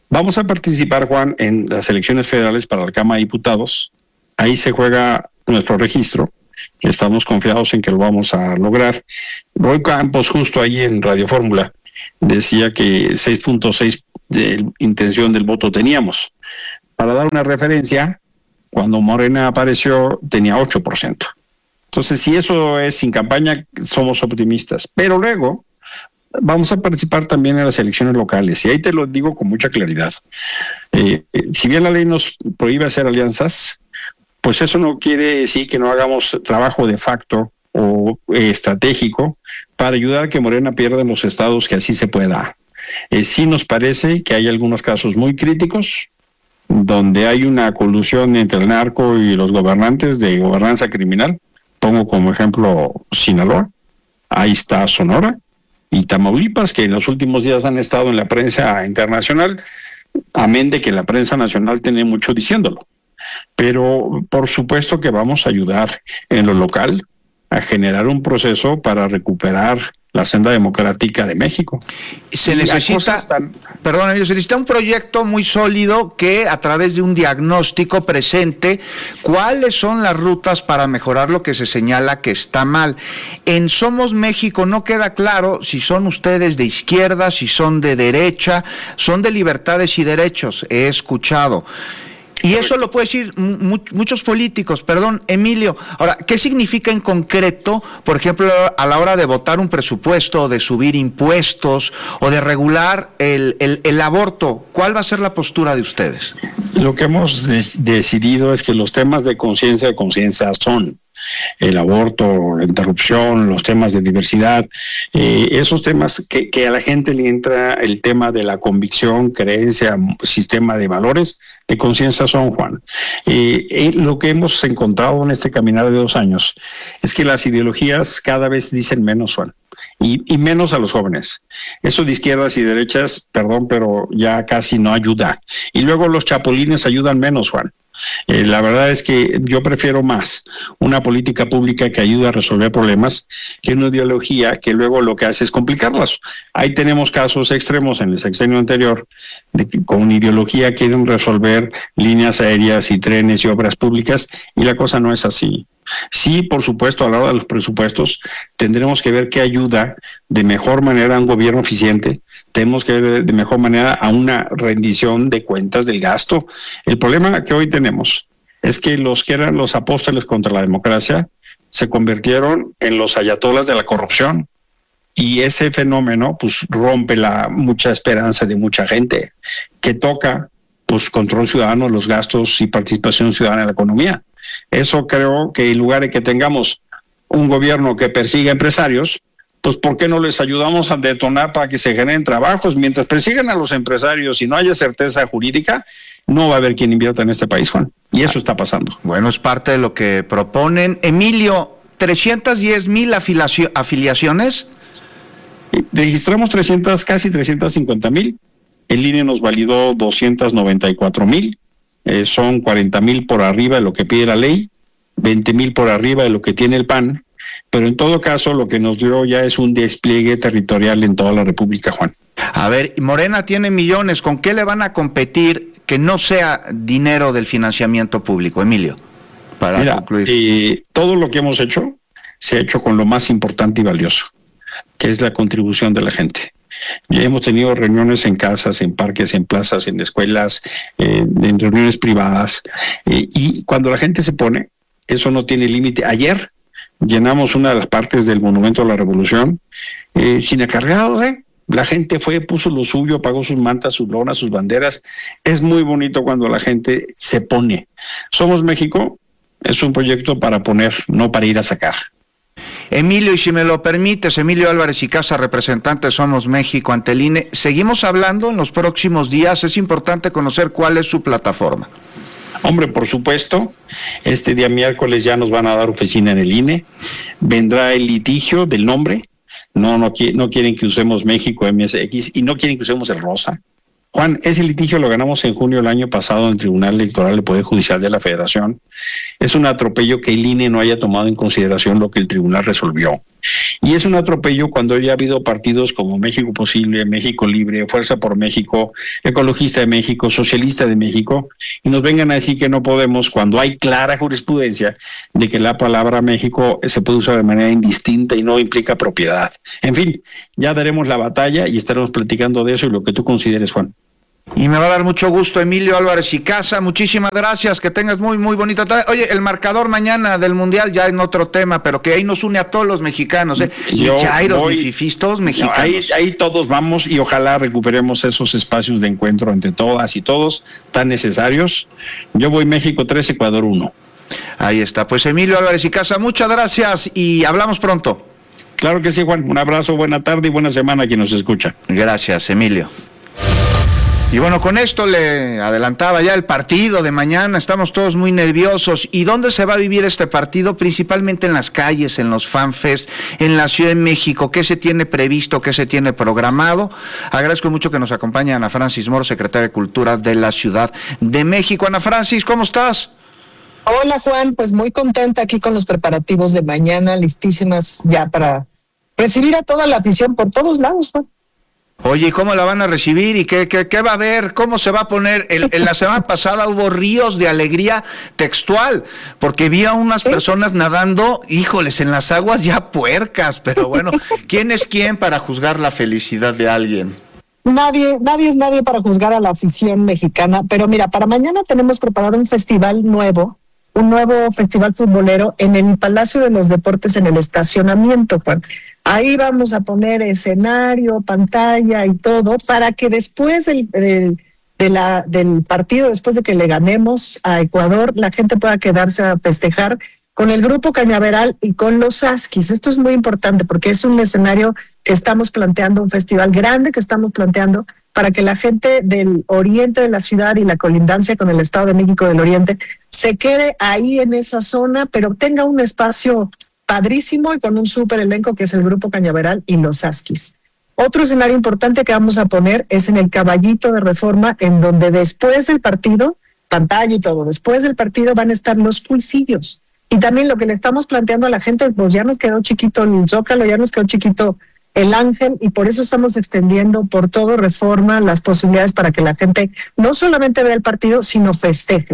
Vamos a participar, Juan, en las elecciones federales para la Cámara de Diputados. Ahí se juega nuestro registro. Estamos confiados en que lo vamos a lograr. Roy Campos, justo ahí en Radio Fórmula, decía que seis punto seis de intención del voto teníamos. Para dar una referencia, cuando Morena apareció tenía ocho por ciento. Entonces, si eso es sin campaña, somos optimistas. Pero luego vamos a participar también en las elecciones locales. Y ahí te lo digo con mucha claridad. Eh, si bien la ley nos prohíbe hacer alianzas, pues eso no quiere decir que no hagamos trabajo de facto o eh, estratégico para ayudar a que Morena pierda en los estados que así se pueda. Eh, sí nos parece que hay algunos casos muy críticos donde hay una colusión entre el narco y los gobernantes de gobernanza criminal. Pongo como ejemplo Sinaloa, ahí está Sonora y Tamaulipas, que en los últimos días han estado en la prensa internacional, amén de que la prensa nacional tiene mucho diciéndolo. Pero por supuesto que vamos a ayudar en lo local a generar un proceso para recuperar la senda democrática de México. Se necesita, tan... perdón, se necesita un proyecto muy sólido que a través de un diagnóstico presente cuáles son las rutas para mejorar lo que se señala que está mal. En Somos México no queda claro si son ustedes de izquierda, si son de derecha, son de libertades y derechos, he escuchado. Y eso lo puede decir muchos políticos, perdón, Emilio. Ahora, ¿qué significa en concreto, por ejemplo, a la hora de votar un presupuesto, o de subir impuestos, o de regular el, el, el aborto? ¿Cuál va a ser la postura de ustedes? Lo que hemos de- decidido es que los temas de conciencia de conciencia son el aborto, la interrupción, los temas de diversidad, eh, esos temas que, que a la gente le entra el tema de la convicción, creencia, sistema de valores, de conciencia son, Juan. Eh, eh, lo que hemos encontrado en este caminar de dos años es que las ideologías cada vez dicen menos, Juan. Y, y menos a los jóvenes. Eso de izquierdas y derechas, perdón, pero ya casi no ayuda. Y luego los chapulines ayudan menos, Juan. Eh, la verdad es que yo prefiero más una política pública que ayude a resolver problemas que una ideología que luego lo que hace es complicarlas. Ahí tenemos casos extremos en el sexenio anterior de que con ideología quieren resolver líneas aéreas y trenes y obras públicas y la cosa no es así. Sí, por supuesto, a la hora de los presupuestos tendremos que ver qué ayuda de mejor manera a un gobierno eficiente, tenemos que ver de mejor manera a una rendición de cuentas del gasto. El problema que hoy tenemos es que los que eran los apóstoles contra la democracia se convirtieron en los ayatolas de la corrupción y ese fenómeno pues rompe la mucha esperanza de mucha gente que toca pues control ciudadano, los gastos y participación ciudadana en la economía. Eso creo que en lugar de que tengamos un gobierno que persiga empresarios, pues ¿por qué no les ayudamos a detonar para que se generen trabajos? Mientras persigan a los empresarios y no haya certeza jurídica, no va a haber quien invierta en este país, Juan. Y eso está pasando. Bueno, es parte de lo que proponen. Emilio, trescientas diez mil afiliacio- afiliaciones. Registramos trescientas, casi trescientas cincuenta mil. El I N E nos validó doscientas noventa y cuatro mil. Eh, son cuarenta mil por arriba de lo que pide la ley, veinte mil por arriba de lo que tiene el P A N, pero en todo caso lo que nos dio ya es un despliegue territorial en toda la República, Juan. A ver, Morena tiene millones, ¿con qué le van a competir que no sea dinero del financiamiento público, Emilio? Para Mira, concluir. Eh, todo lo que hemos hecho se ha hecho con lo más importante y valioso, que es la contribución de la gente. Ya hemos tenido reuniones en casas, en parques, en plazas, en escuelas, eh, en reuniones privadas, eh, y cuando la gente se pone, eso no tiene límite. Ayer llenamos una de las partes del Monumento a la Revolución eh, sin acarreados, ¿eh? La gente fue, puso lo suyo, pagó sus mantas, sus lonas, sus banderas. Es muy bonito cuando la gente se pone. Somos México es un proyecto para poner, no para ir a sacar. Emilio, y si me lo permites, Emilio Álvarez y Casa, representante de Somos México ante el I N E, seguimos hablando en los próximos días, es importante conocer cuál es su plataforma. Hombre, por supuesto, este día miércoles ya nos van a dar oficina en el I N E, vendrá el litigio del nombre, no, no, no quieren que usemos México M S X y no quieren que usemos el rosa. Juan, ese litigio lo ganamos en junio del año pasado en el Tribunal Electoral del Poder Judicial de la Federación. Es un atropello que el I N E no haya tomado en consideración lo que el tribunal resolvió. Y es un atropello cuando ya ha habido partidos como México Posible, México Libre, Fuerza por México, Ecologista de México, Socialista de México, y nos vengan a decir que no podemos cuando hay clara jurisprudencia de que la palabra México se puede usar de manera indistinta y no implica propiedad. En fin, ya daremos la batalla y estaremos platicando de eso y lo que tú consideres, Juan. Y me va a dar mucho gusto, Emilio Álvarez y Casa, muchísimas gracias, que tengas muy, muy bonita tarde. Oye, el marcador mañana del Mundial ya en otro tema, pero que ahí nos une a todos los mexicanos, ¿eh? Yo ni chairos, voy, ni fifís, todos mexicanos. Ahí, ahí todos vamos y ojalá recuperemos esos espacios de encuentro entre todas y todos tan necesarios. Yo voy México tres, Ecuador uno. Ahí está, pues Emilio Álvarez y Casa, muchas gracias y hablamos pronto. Claro que sí, Juan, un abrazo, buena tarde y buena semana a quien nos escucha. Gracias, Emilio. Y bueno, con esto le adelantaba ya el partido de mañana, estamos todos muy nerviosos. ¿Y dónde se va a vivir este partido? Principalmente en las calles, en los fanfest, en la Ciudad de México. ¿Qué se tiene previsto, qué se tiene programado? Agradezco mucho que nos acompañe Ana Francis Moore, secretaria de Cultura de la Ciudad de México. Ana Francis, ¿cómo estás? Hola Juan, pues muy contenta aquí con los preparativos de mañana, listísimas ya para recibir a toda la afición por todos lados, Juan. Oye, ¿cómo la van a recibir y qué, qué, qué va a haber? ¿Cómo se va a poner? El, en la semana pasada hubo ríos de alegría textual, porque vi a unas ¿Sí? personas nadando, híjoles, en las aguas ya puercas, pero bueno, ¿quién es quién para juzgar la felicidad de alguien? Nadie, nadie es nadie para juzgar a la afición mexicana, pero mira, para mañana tenemos preparado un festival nuevo, un nuevo festival futbolero en el Palacio de los Deportes, en el estacionamiento, Juan. Ahí vamos a poner escenario, pantalla y todo para que después del, del, de la, del partido, después de que le ganemos a Ecuador, la gente pueda quedarse a festejar con el Grupo Cañaveral y con los Askis. Esto es muy importante porque es un escenario que estamos planteando, un festival grande que estamos planteando para que la gente del oriente de la ciudad y la colindancia con el Estado de México del Oriente se quede ahí en esa zona, pero tenga un espacio padrísimo y con un súper elenco que es el Grupo Cañaveral y los Askis. Otro escenario importante que vamos a poner es en el Caballito de Reforma, en donde después del partido, pantalla y todo, después del partido van a estar los cuisillos. Y también lo que le estamos planteando a la gente, pues ya nos quedó chiquito el Zócalo, ya nos quedó chiquito el Ángel, y por eso estamos extendiendo por todo Reforma las posibilidades para que la gente no solamente vea el partido, sino festeje.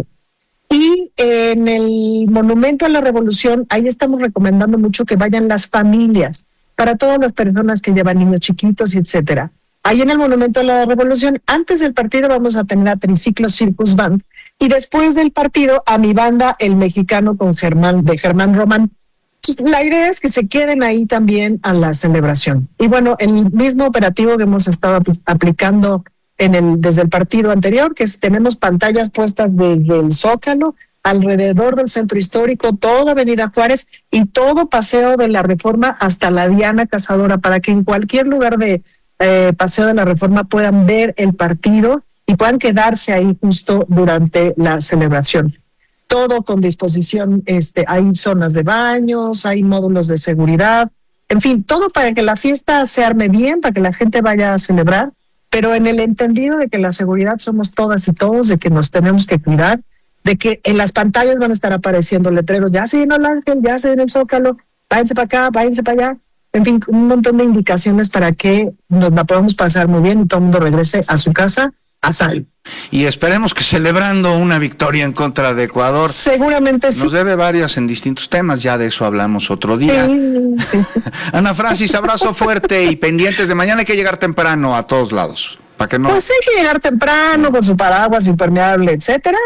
Y en el Monumento a la Revolución, ahí estamos recomendando mucho que vayan las familias, para todas las personas que llevan niños chiquitos, etcétera. Ahí en el Monumento a la Revolución, antes del partido vamos a tener a Triciclo Circus Band, y después del partido a mi banda El Mexicano con Germán, de Germán Román. La idea es que se queden ahí también a la celebración. Y bueno, el mismo operativo que hemos estado aplicando en el, desde el partido anterior, que es, tenemos pantallas puestas desde el Zócalo, alrededor del Centro Histórico, toda Avenida Juárez y todo Paseo de la Reforma hasta la Diana Cazadora, para que en cualquier lugar de eh, Paseo de la Reforma puedan ver el partido y puedan quedarse ahí justo durante la celebración. Todo con disposición, este, hay zonas de baños, hay módulos de seguridad, en fin, todo para que la fiesta se arme bien, para que la gente vaya a celebrar, pero en el entendido de que la seguridad somos todas y todos, de que nos tenemos que cuidar, de que en las pantallas van a estar apareciendo letreros, ya se vino el Ángel, ya se vino el Zócalo, váyanse para acá, váyanse para allá, en fin, un montón de indicaciones para que nos la podamos pasar muy bien y todo el mundo regrese a su casa a salvo. Y esperemos que celebrando una victoria en contra de Ecuador. Seguramente sí. Nos debe varias en distintos temas, ya de eso hablamos otro día. Sí, sí, sí. Ana Francis, abrazo fuerte y pendientes de mañana. Hay que llegar temprano a todos lados. ¿Para que no? Pues hay que llegar temprano con su paraguas impermeable, etcétera,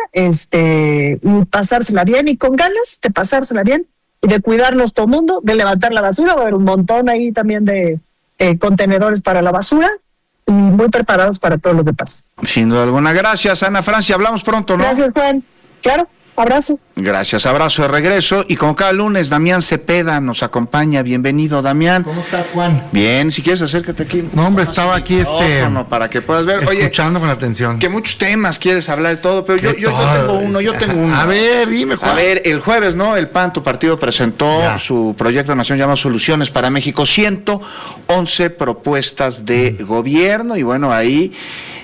este, y pasársela bien y con ganas de pasársela bien y de cuidarnos todo el mundo, de levantar la basura. Va a haber un montón ahí también de eh, contenedores para la basura. Y muy preparados para todo lo que pasa. Sin duda alguna. Gracias, Ana Francia. Hablamos pronto, ¿no? Gracias, Juan. Claro, abrazo. Gracias, abrazo de regreso. Y como cada lunes, Damián Cepeda nos acompaña. Bienvenido, Damián. ¿Cómo estás, Juan? Bien, si quieres acércate aquí. No, hombre, estaba aquí este... No, para que puedas ver. Escuchando Oye, con atención. Que muchos temas quieres hablar de todo, pero yo, yo, yo tengo uno, yo tengo uno. A ver, dime, Juan. A ver, el jueves, ¿no? El P A N, tu partido, presentó ya. su proyecto de nación llamado Soluciones para México. ciento once propuestas de mm. gobierno y bueno, ahí...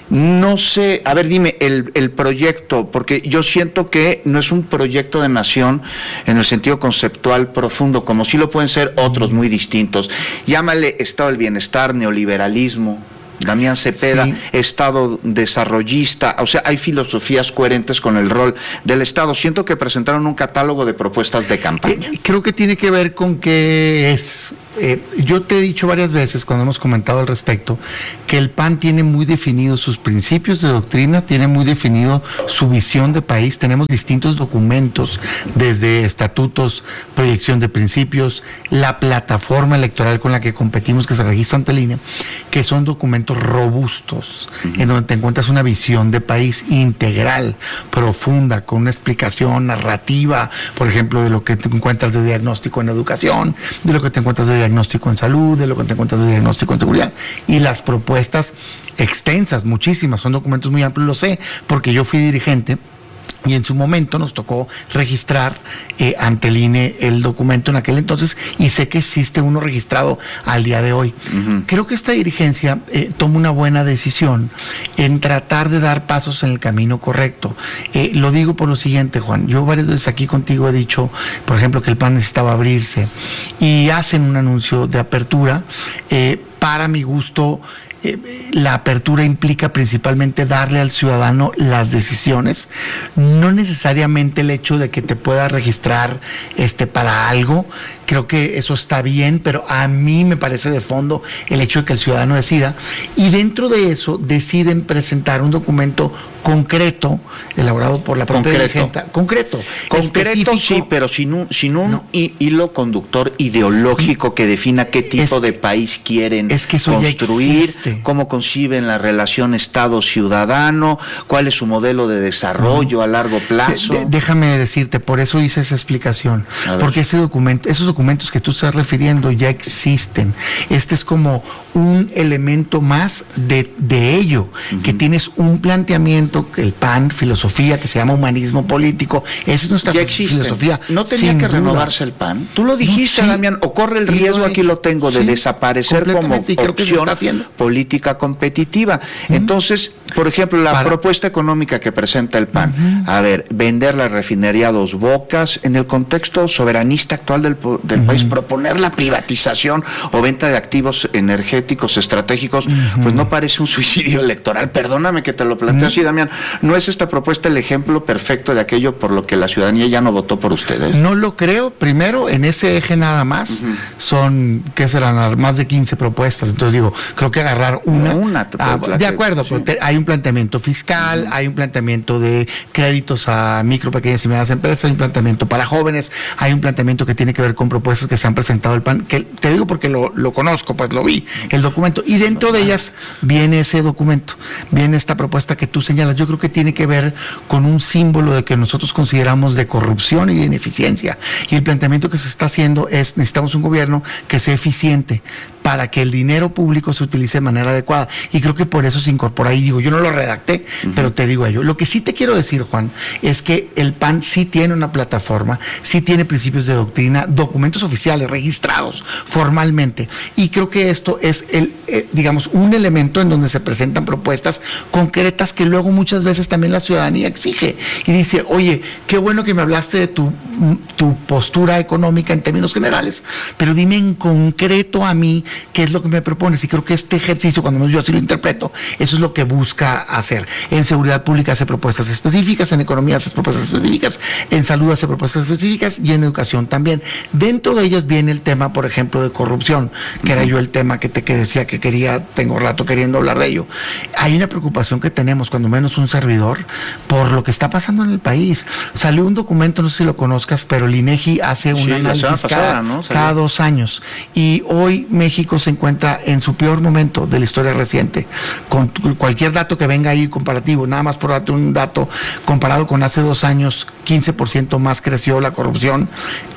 No sé, a ver, dime, el, el proyecto, porque yo siento que no es un proyecto de nación en el sentido conceptual profundo, como sí lo pueden ser otros muy distintos. Llámale Estado del Bienestar, neoliberalismo, Damián Cepeda, sí. Estado desarrollista, o sea, hay filosofías coherentes con el rol del Estado. Siento que presentaron un catálogo de propuestas de campaña. Eh, creo que tiene que ver con que es... Eh, yo te he dicho varias veces cuando hemos comentado al respecto que el P A N tiene muy definidos sus principios de doctrina, tiene muy definido su visión de país. Tenemos distintos documentos, desde estatutos, proyección de principios, la plataforma electoral con la que competimos, que se registra ante el I N E, que son documentos robustos, uh-huh. en donde te encuentras una visión de país integral, profunda, con una explicación narrativa, por ejemplo, de lo que te encuentras de diagnóstico en educación, de lo que te encuentras de diagnóstico en salud, de lo que te encuentras de diagnóstico en seguridad, y las propuestas extensas, muchísimas, son documentos muy amplios, lo sé, porque yo fui dirigente y en su momento nos tocó registrar eh, ante el I N E el documento en aquel entonces, y sé que existe uno registrado al día de hoy. Uh-huh. Creo que esta dirigencia eh, toma una buena decisión en tratar de dar pasos en el camino correcto. Eh, lo digo por lo siguiente, Juan, yo varias veces aquí contigo he dicho, por ejemplo, que el P A N necesitaba abrirse, y hacen un anuncio de apertura. Eh, para mi gusto, Eh, la apertura implica principalmente darle al ciudadano las decisiones, no necesariamente el hecho de que te pueda registrar este para algo. Creo que eso está bien, pero a mí me parece de fondo el hecho de que el ciudadano decida, y dentro de eso deciden presentar un documento concreto, elaborado por la propia dirigente. Concreto. Concreto, sí, pero sin un, sin un no. hilo conductor ideológico que defina qué tipo es, de país quieren es que eso construir, cómo conciben la relación Estado-ciudadano, cuál es su modelo de desarrollo uh-huh. a largo plazo. De, de, déjame decirte, por eso hice esa explicación, porque ese documento, esos documentos que tú estás refiriendo ya existen. Este es como un elemento más de, de ello, uh-huh. que tienes un planteamiento, el P A N, filosofía que se llama humanismo político, esa es nuestra ya existe. filosofía. ¿No tenía que duda. renovarse el P A N? Tú lo dijiste, no, sí. Damián, o corre el riesgo, lo aquí lo tengo, de sí, desaparecer como opción política competitiva. Uh-huh. Entonces, por ejemplo, la Para. propuesta económica que presenta el P A N, uh-huh. a ver, vender la refinería Dos Bocas, en el contexto soberanista actual del, del uh-huh. país, proponer la privatización o venta de activos energéticos estratégicos, uh-huh. pues no parece un suicidio electoral. Perdóname que te lo planteo uh-huh. así, Damián. ¿No es esta propuesta el ejemplo perfecto de aquello por lo que la ciudadanía ya no votó por ustedes? No lo creo. Primero, en ese eje nada más, uh-huh. son, ¿qué serán? Más de quince propuestas. Entonces digo, creo que agarrar una. No, una ah, de que, acuerdo, sí. pero te, hay un planteamiento fiscal, uh-huh. hay un planteamiento de créditos a micro, pequeñas y medianas empresas, hay un planteamiento para jóvenes, hay un planteamiento que tiene que ver con propuestas que se han presentado al P A N, que te digo porque lo, lo conozco, pues lo vi, el documento, y dentro de ellas viene ese documento, viene esta propuesta que tú señalas. Yo creo que tiene que ver con un símbolo de que nosotros consideramos de corrupción y de ineficiencia, y el planteamiento que se está haciendo es: necesitamos un gobierno que sea eficiente para que el dinero público se utilice de manera adecuada, y creo que por eso se incorpora ahí. Digo, yo no lo redacté, uh-huh. pero te digo a ello. Lo que sí te quiero decir, Juan, es que el P A N sí tiene una plataforma, sí tiene principios de doctrina, documentos oficiales registrados formalmente, y creo que esto es el, eh, digamos, un elemento en donde se presentan propuestas concretas que luego muchas veces también la ciudadanía exige y dice: oye, qué bueno que me hablaste de tu, tu postura económica en términos generales, pero dime en concreto a mí qué es lo que me propones. Y creo que este ejercicio, cuando menos yo así lo interpreto, eso es lo que busca hacer. En seguridad pública hace propuestas específicas, en economía hace propuestas específicas, en salud hace propuestas específicas, y en educación también. Dentro de ellas viene el tema, por ejemplo, de corrupción, que uh-huh. era yo el tema que te que decía que quería, tengo rato queriendo hablar de ello. Hay una preocupación que tenemos, cuando menos un servidor, por lo que está pasando en el país. Salió un documento, no sé si lo conozcas, pero el INEGI hace un sí, análisis pasada, cada, ¿no? cada dos años, y hoy México se encuentra en su peor momento de la historia reciente. Con cualquier dato que venga ahí comparativo, nada más por darte un dato, comparado con hace dos años, quince por ciento más creció la corrupción.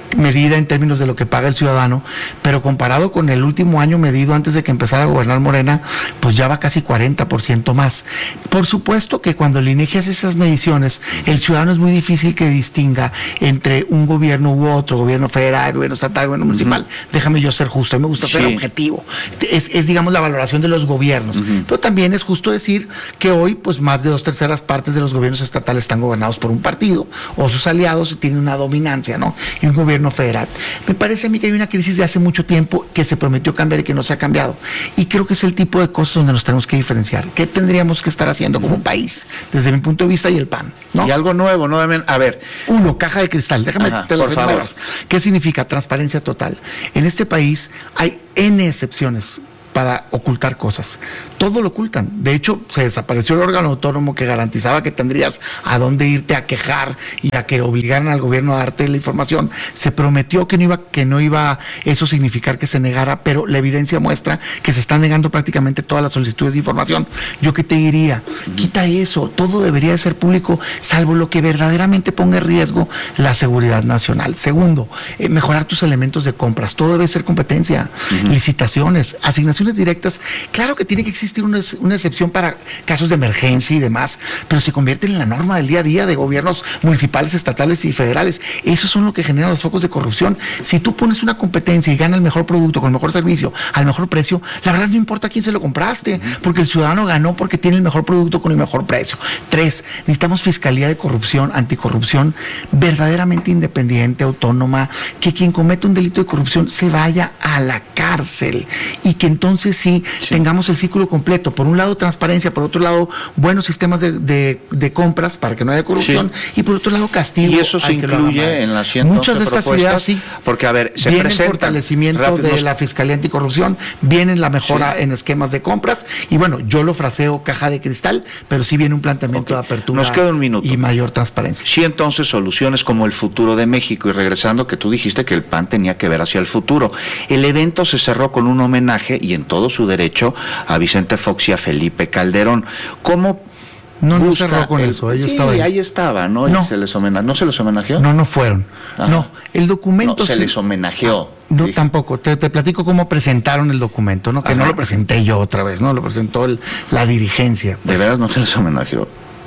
medida en términos de lo que paga el ciudadano, pero comparado con el último año medido antes de que empezara a gobernar Morena, pues ya va casi cuarenta por ciento más. Por supuesto que cuando el INEGI hace esas mediciones, el ciudadano es muy difícil que distinga entre un gobierno u otro, gobierno federal, gobierno estatal, gobierno municipal. Uh-huh. Déjame yo ser justo, a mí me gusta ser sí. objetivo. Es, es, digamos, la valoración de los gobiernos. Uh-huh. Pero también es justo decir que hoy, pues más de dos terceras partes de los gobiernos estatales están gobernados por un partido, o sus aliados tienen una dominancia, ¿no? Y un gobierno federal. Me parece a mí que hay una crisis de hace mucho tiempo que se prometió cambiar y que no se ha cambiado. Y creo que es el tipo de cosas donde nos tenemos que diferenciar. ¿Qué tendríamos que estar haciendo como país? Desde mi punto de vista y el P A N, ¿no? Y algo nuevo, ¿no? A ver. Uno, caja de cristal. Déjame Ajá, te las enumeras. ¿Qué significa? Transparencia total. En este país hay N excepciones para ocultar cosas. Todo lo ocultan. De hecho, se desapareció el órgano autónomo que garantizaba que tendrías a dónde irte a quejar y a que obligaran al gobierno a darte la información. Se prometió que no iba, que no iba eso significar que se negara, pero la evidencia muestra que se están negando prácticamente todas las solicitudes de información. Yo qué te diría, quita eso, todo debería de ser público, salvo lo que verdaderamente ponga en riesgo la seguridad nacional. Segundo, eh, mejorar tus elementos de compras, todo debe ser competencia, uh-huh. licitaciones, asignaciones directas. Claro que tiene que existir Una, una excepción para casos de emergencia y demás, pero se convierten en la norma del día a día de gobiernos municipales, estatales y federales. Esos son lo que generan los focos de corrupción. Si tú pones una competencia y gana el mejor producto con el mejor servicio al mejor precio, la verdad no importa a quién se lo compraste, porque el ciudadano ganó porque tiene el mejor producto con el mejor precio. Tres, necesitamos fiscalía de corrupción, anticorrupción verdaderamente independiente, autónoma, que quien cometa un delito de corrupción se vaya a la cárcel y que entonces sí, sí. tengamos el círculo completo. Por un lado, transparencia, por otro lado, buenos sistemas de, de, de compras para que no haya corrupción, sí. y por otro lado, castigo. Y eso se incluye en las ciento once Muchas de estas ideas, sí. Porque, a ver, se viene presenta el fortalecimiento rápido, de la Fiscalía Anticorrupción, viene la mejora sí. en esquemas de compras, y bueno, yo lo fraseo caja de cristal, pero sí viene un planteamiento okay. de apertura. Nos queda un minuto. Y mayor transparencia. Sí, entonces, soluciones como el futuro de México, y regresando que tú dijiste que el P A N tenía que ver hacia el futuro. El evento se cerró con un homenaje, y en todo su derecho, a Vicente Fox y a Felipe Calderón. ¿Cómo No, no cerró con el, eso, ellos sí, estaban ahí. ahí estaba, ¿no? No. Y se les homenajeó. ¿No se les homenajeó? No, no fueron. Ajá. No, el documento... No, se sí. les homenajeó. Ah, no, dije. tampoco. Te, te platico cómo presentaron el documento, ¿no? Que Ajá. no lo presenté yo otra vez, ¿no? Lo presentó el, la dirigencia. Pues. ¿De veras no se les homenajeó?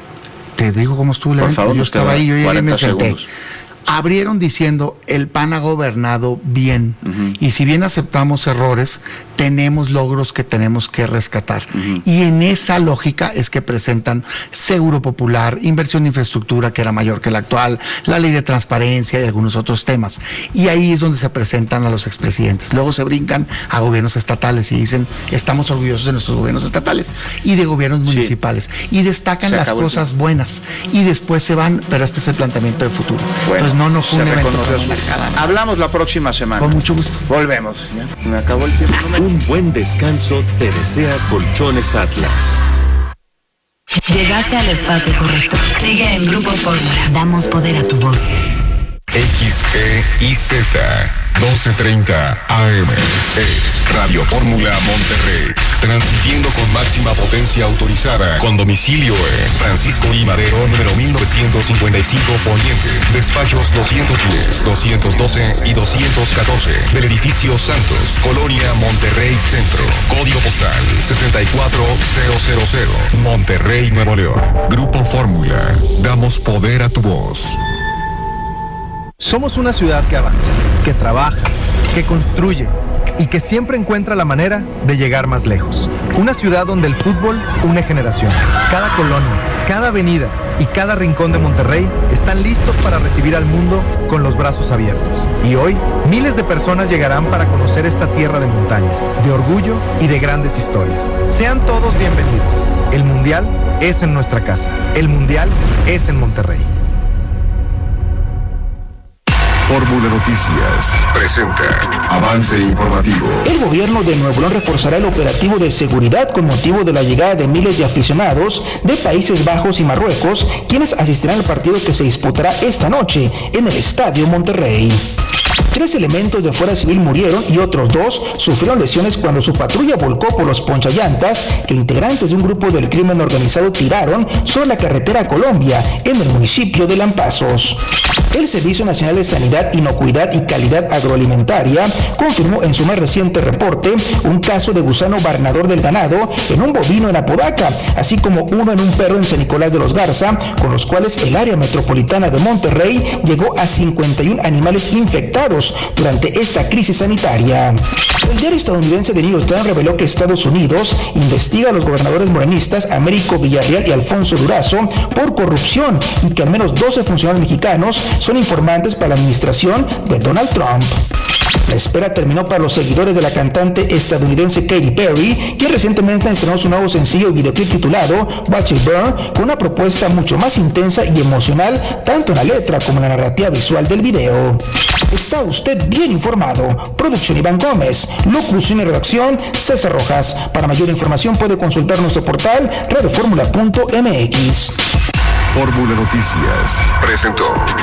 Te digo cómo estuvo el evento. Por favor, yo estaba ahí, yo llegué y me senté. Segundos. Abrieron diciendo, el P A N ha gobernado bien, uh-huh. y si bien aceptamos errores, tenemos logros que tenemos que rescatar. Uh-huh. Y en esa lógica es que presentan Seguro Popular, inversión en infraestructura que era mayor que la actual, la ley de transparencia y algunos otros temas. Y ahí es donde se presentan a los expresidentes. Luego se brincan a gobiernos estatales y dicen, estamos orgullosos de nuestros gobiernos estatales y de gobiernos municipales. Sí. Y destacan se las cosas buenas. Y después se van, pero este es el planteamiento de futuro. Bueno. Entonces, no, no fue un evento. Hablamos la próxima semana. Con mucho gusto. Volvemos. ¿Ya? Me acabó el tiempo. No me... Un buen descanso te desea Colchones Atlas. Llegaste al espacio correcto. Sigue en Grupo Fórmula. Damos poder a tu voz. X E I Z doce treinta A M es Radio Fórmula Monterrey, transmitiendo con máxima potencia autorizada, con domicilio en Francisco I. Madero, número mil novecientos cincuenta y cinco Poniente, despachos doscientos diez, doscientos doce y doscientos catorce, del edificio Santos, Colonia Monterrey Centro, código postal sesenta y cuatro mil, Monterrey, Nuevo León. Grupo Fórmula, damos poder a tu voz. Somos una ciudad que avanza, que trabaja, que construye y que siempre encuentra la manera de llegar más lejos. Una ciudad donde el fútbol une generaciones. Cada colonia, cada avenida y cada rincón de Monterrey están listos para recibir al mundo con los brazos abiertos. Y hoy, miles de personas llegarán para conocer esta tierra de montañas, de orgullo y de grandes historias. Sean todos bienvenidos. El Mundial es en nuestra casa. El Mundial es en Monterrey. Fórmula Noticias presenta avance informativo. El gobierno de Nuevo León reforzará el operativo de seguridad con motivo de la llegada de miles de aficionados de Países Bajos y Marruecos, quienes asistirán al partido que se disputará esta noche en el Estadio Monterrey. Tres elementos de Fuerza Civil murieron y otros dos sufrieron lesiones cuando su patrulla volcó por los ponchallantas que integrantes de un grupo del crimen organizado tiraron sobre la carretera a Colombia en el municipio de Lampazos. El Servicio Nacional de Sanidad, Inocuidad y Calidad Agroalimentaria confirmó en su más reciente reporte un caso de gusano barrenador del ganado en un bovino en Apodaca, así como uno en un perro en San Nicolás de los Garza, con los cuales el área metropolitana de Monterrey llegó a cincuenta y uno animales infectados durante esta crisis sanitaria. El diario estadounidense The New York Times reveló que Estados Unidos investiga a los gobernadores morenistas Américo Villarreal y Alfonso Durazo por corrupción y que al menos doce funcionarios mexicanos son informantes para la administración de Donald Trump. La espera terminó para los seguidores de la cantante estadounidense Katy Perry, quien recientemente estrenó su nuevo sencillo y videoclip titulado Watch It Burn, con una propuesta mucho más intensa y emocional, tanto en la letra como en la narrativa visual del video. Está usted bien informado. Producción Iván Gómez, locución y redacción César Rojas. Para mayor información puede consultar nuestro portal radio fórmula punto m x. Fórmula Noticias presentó.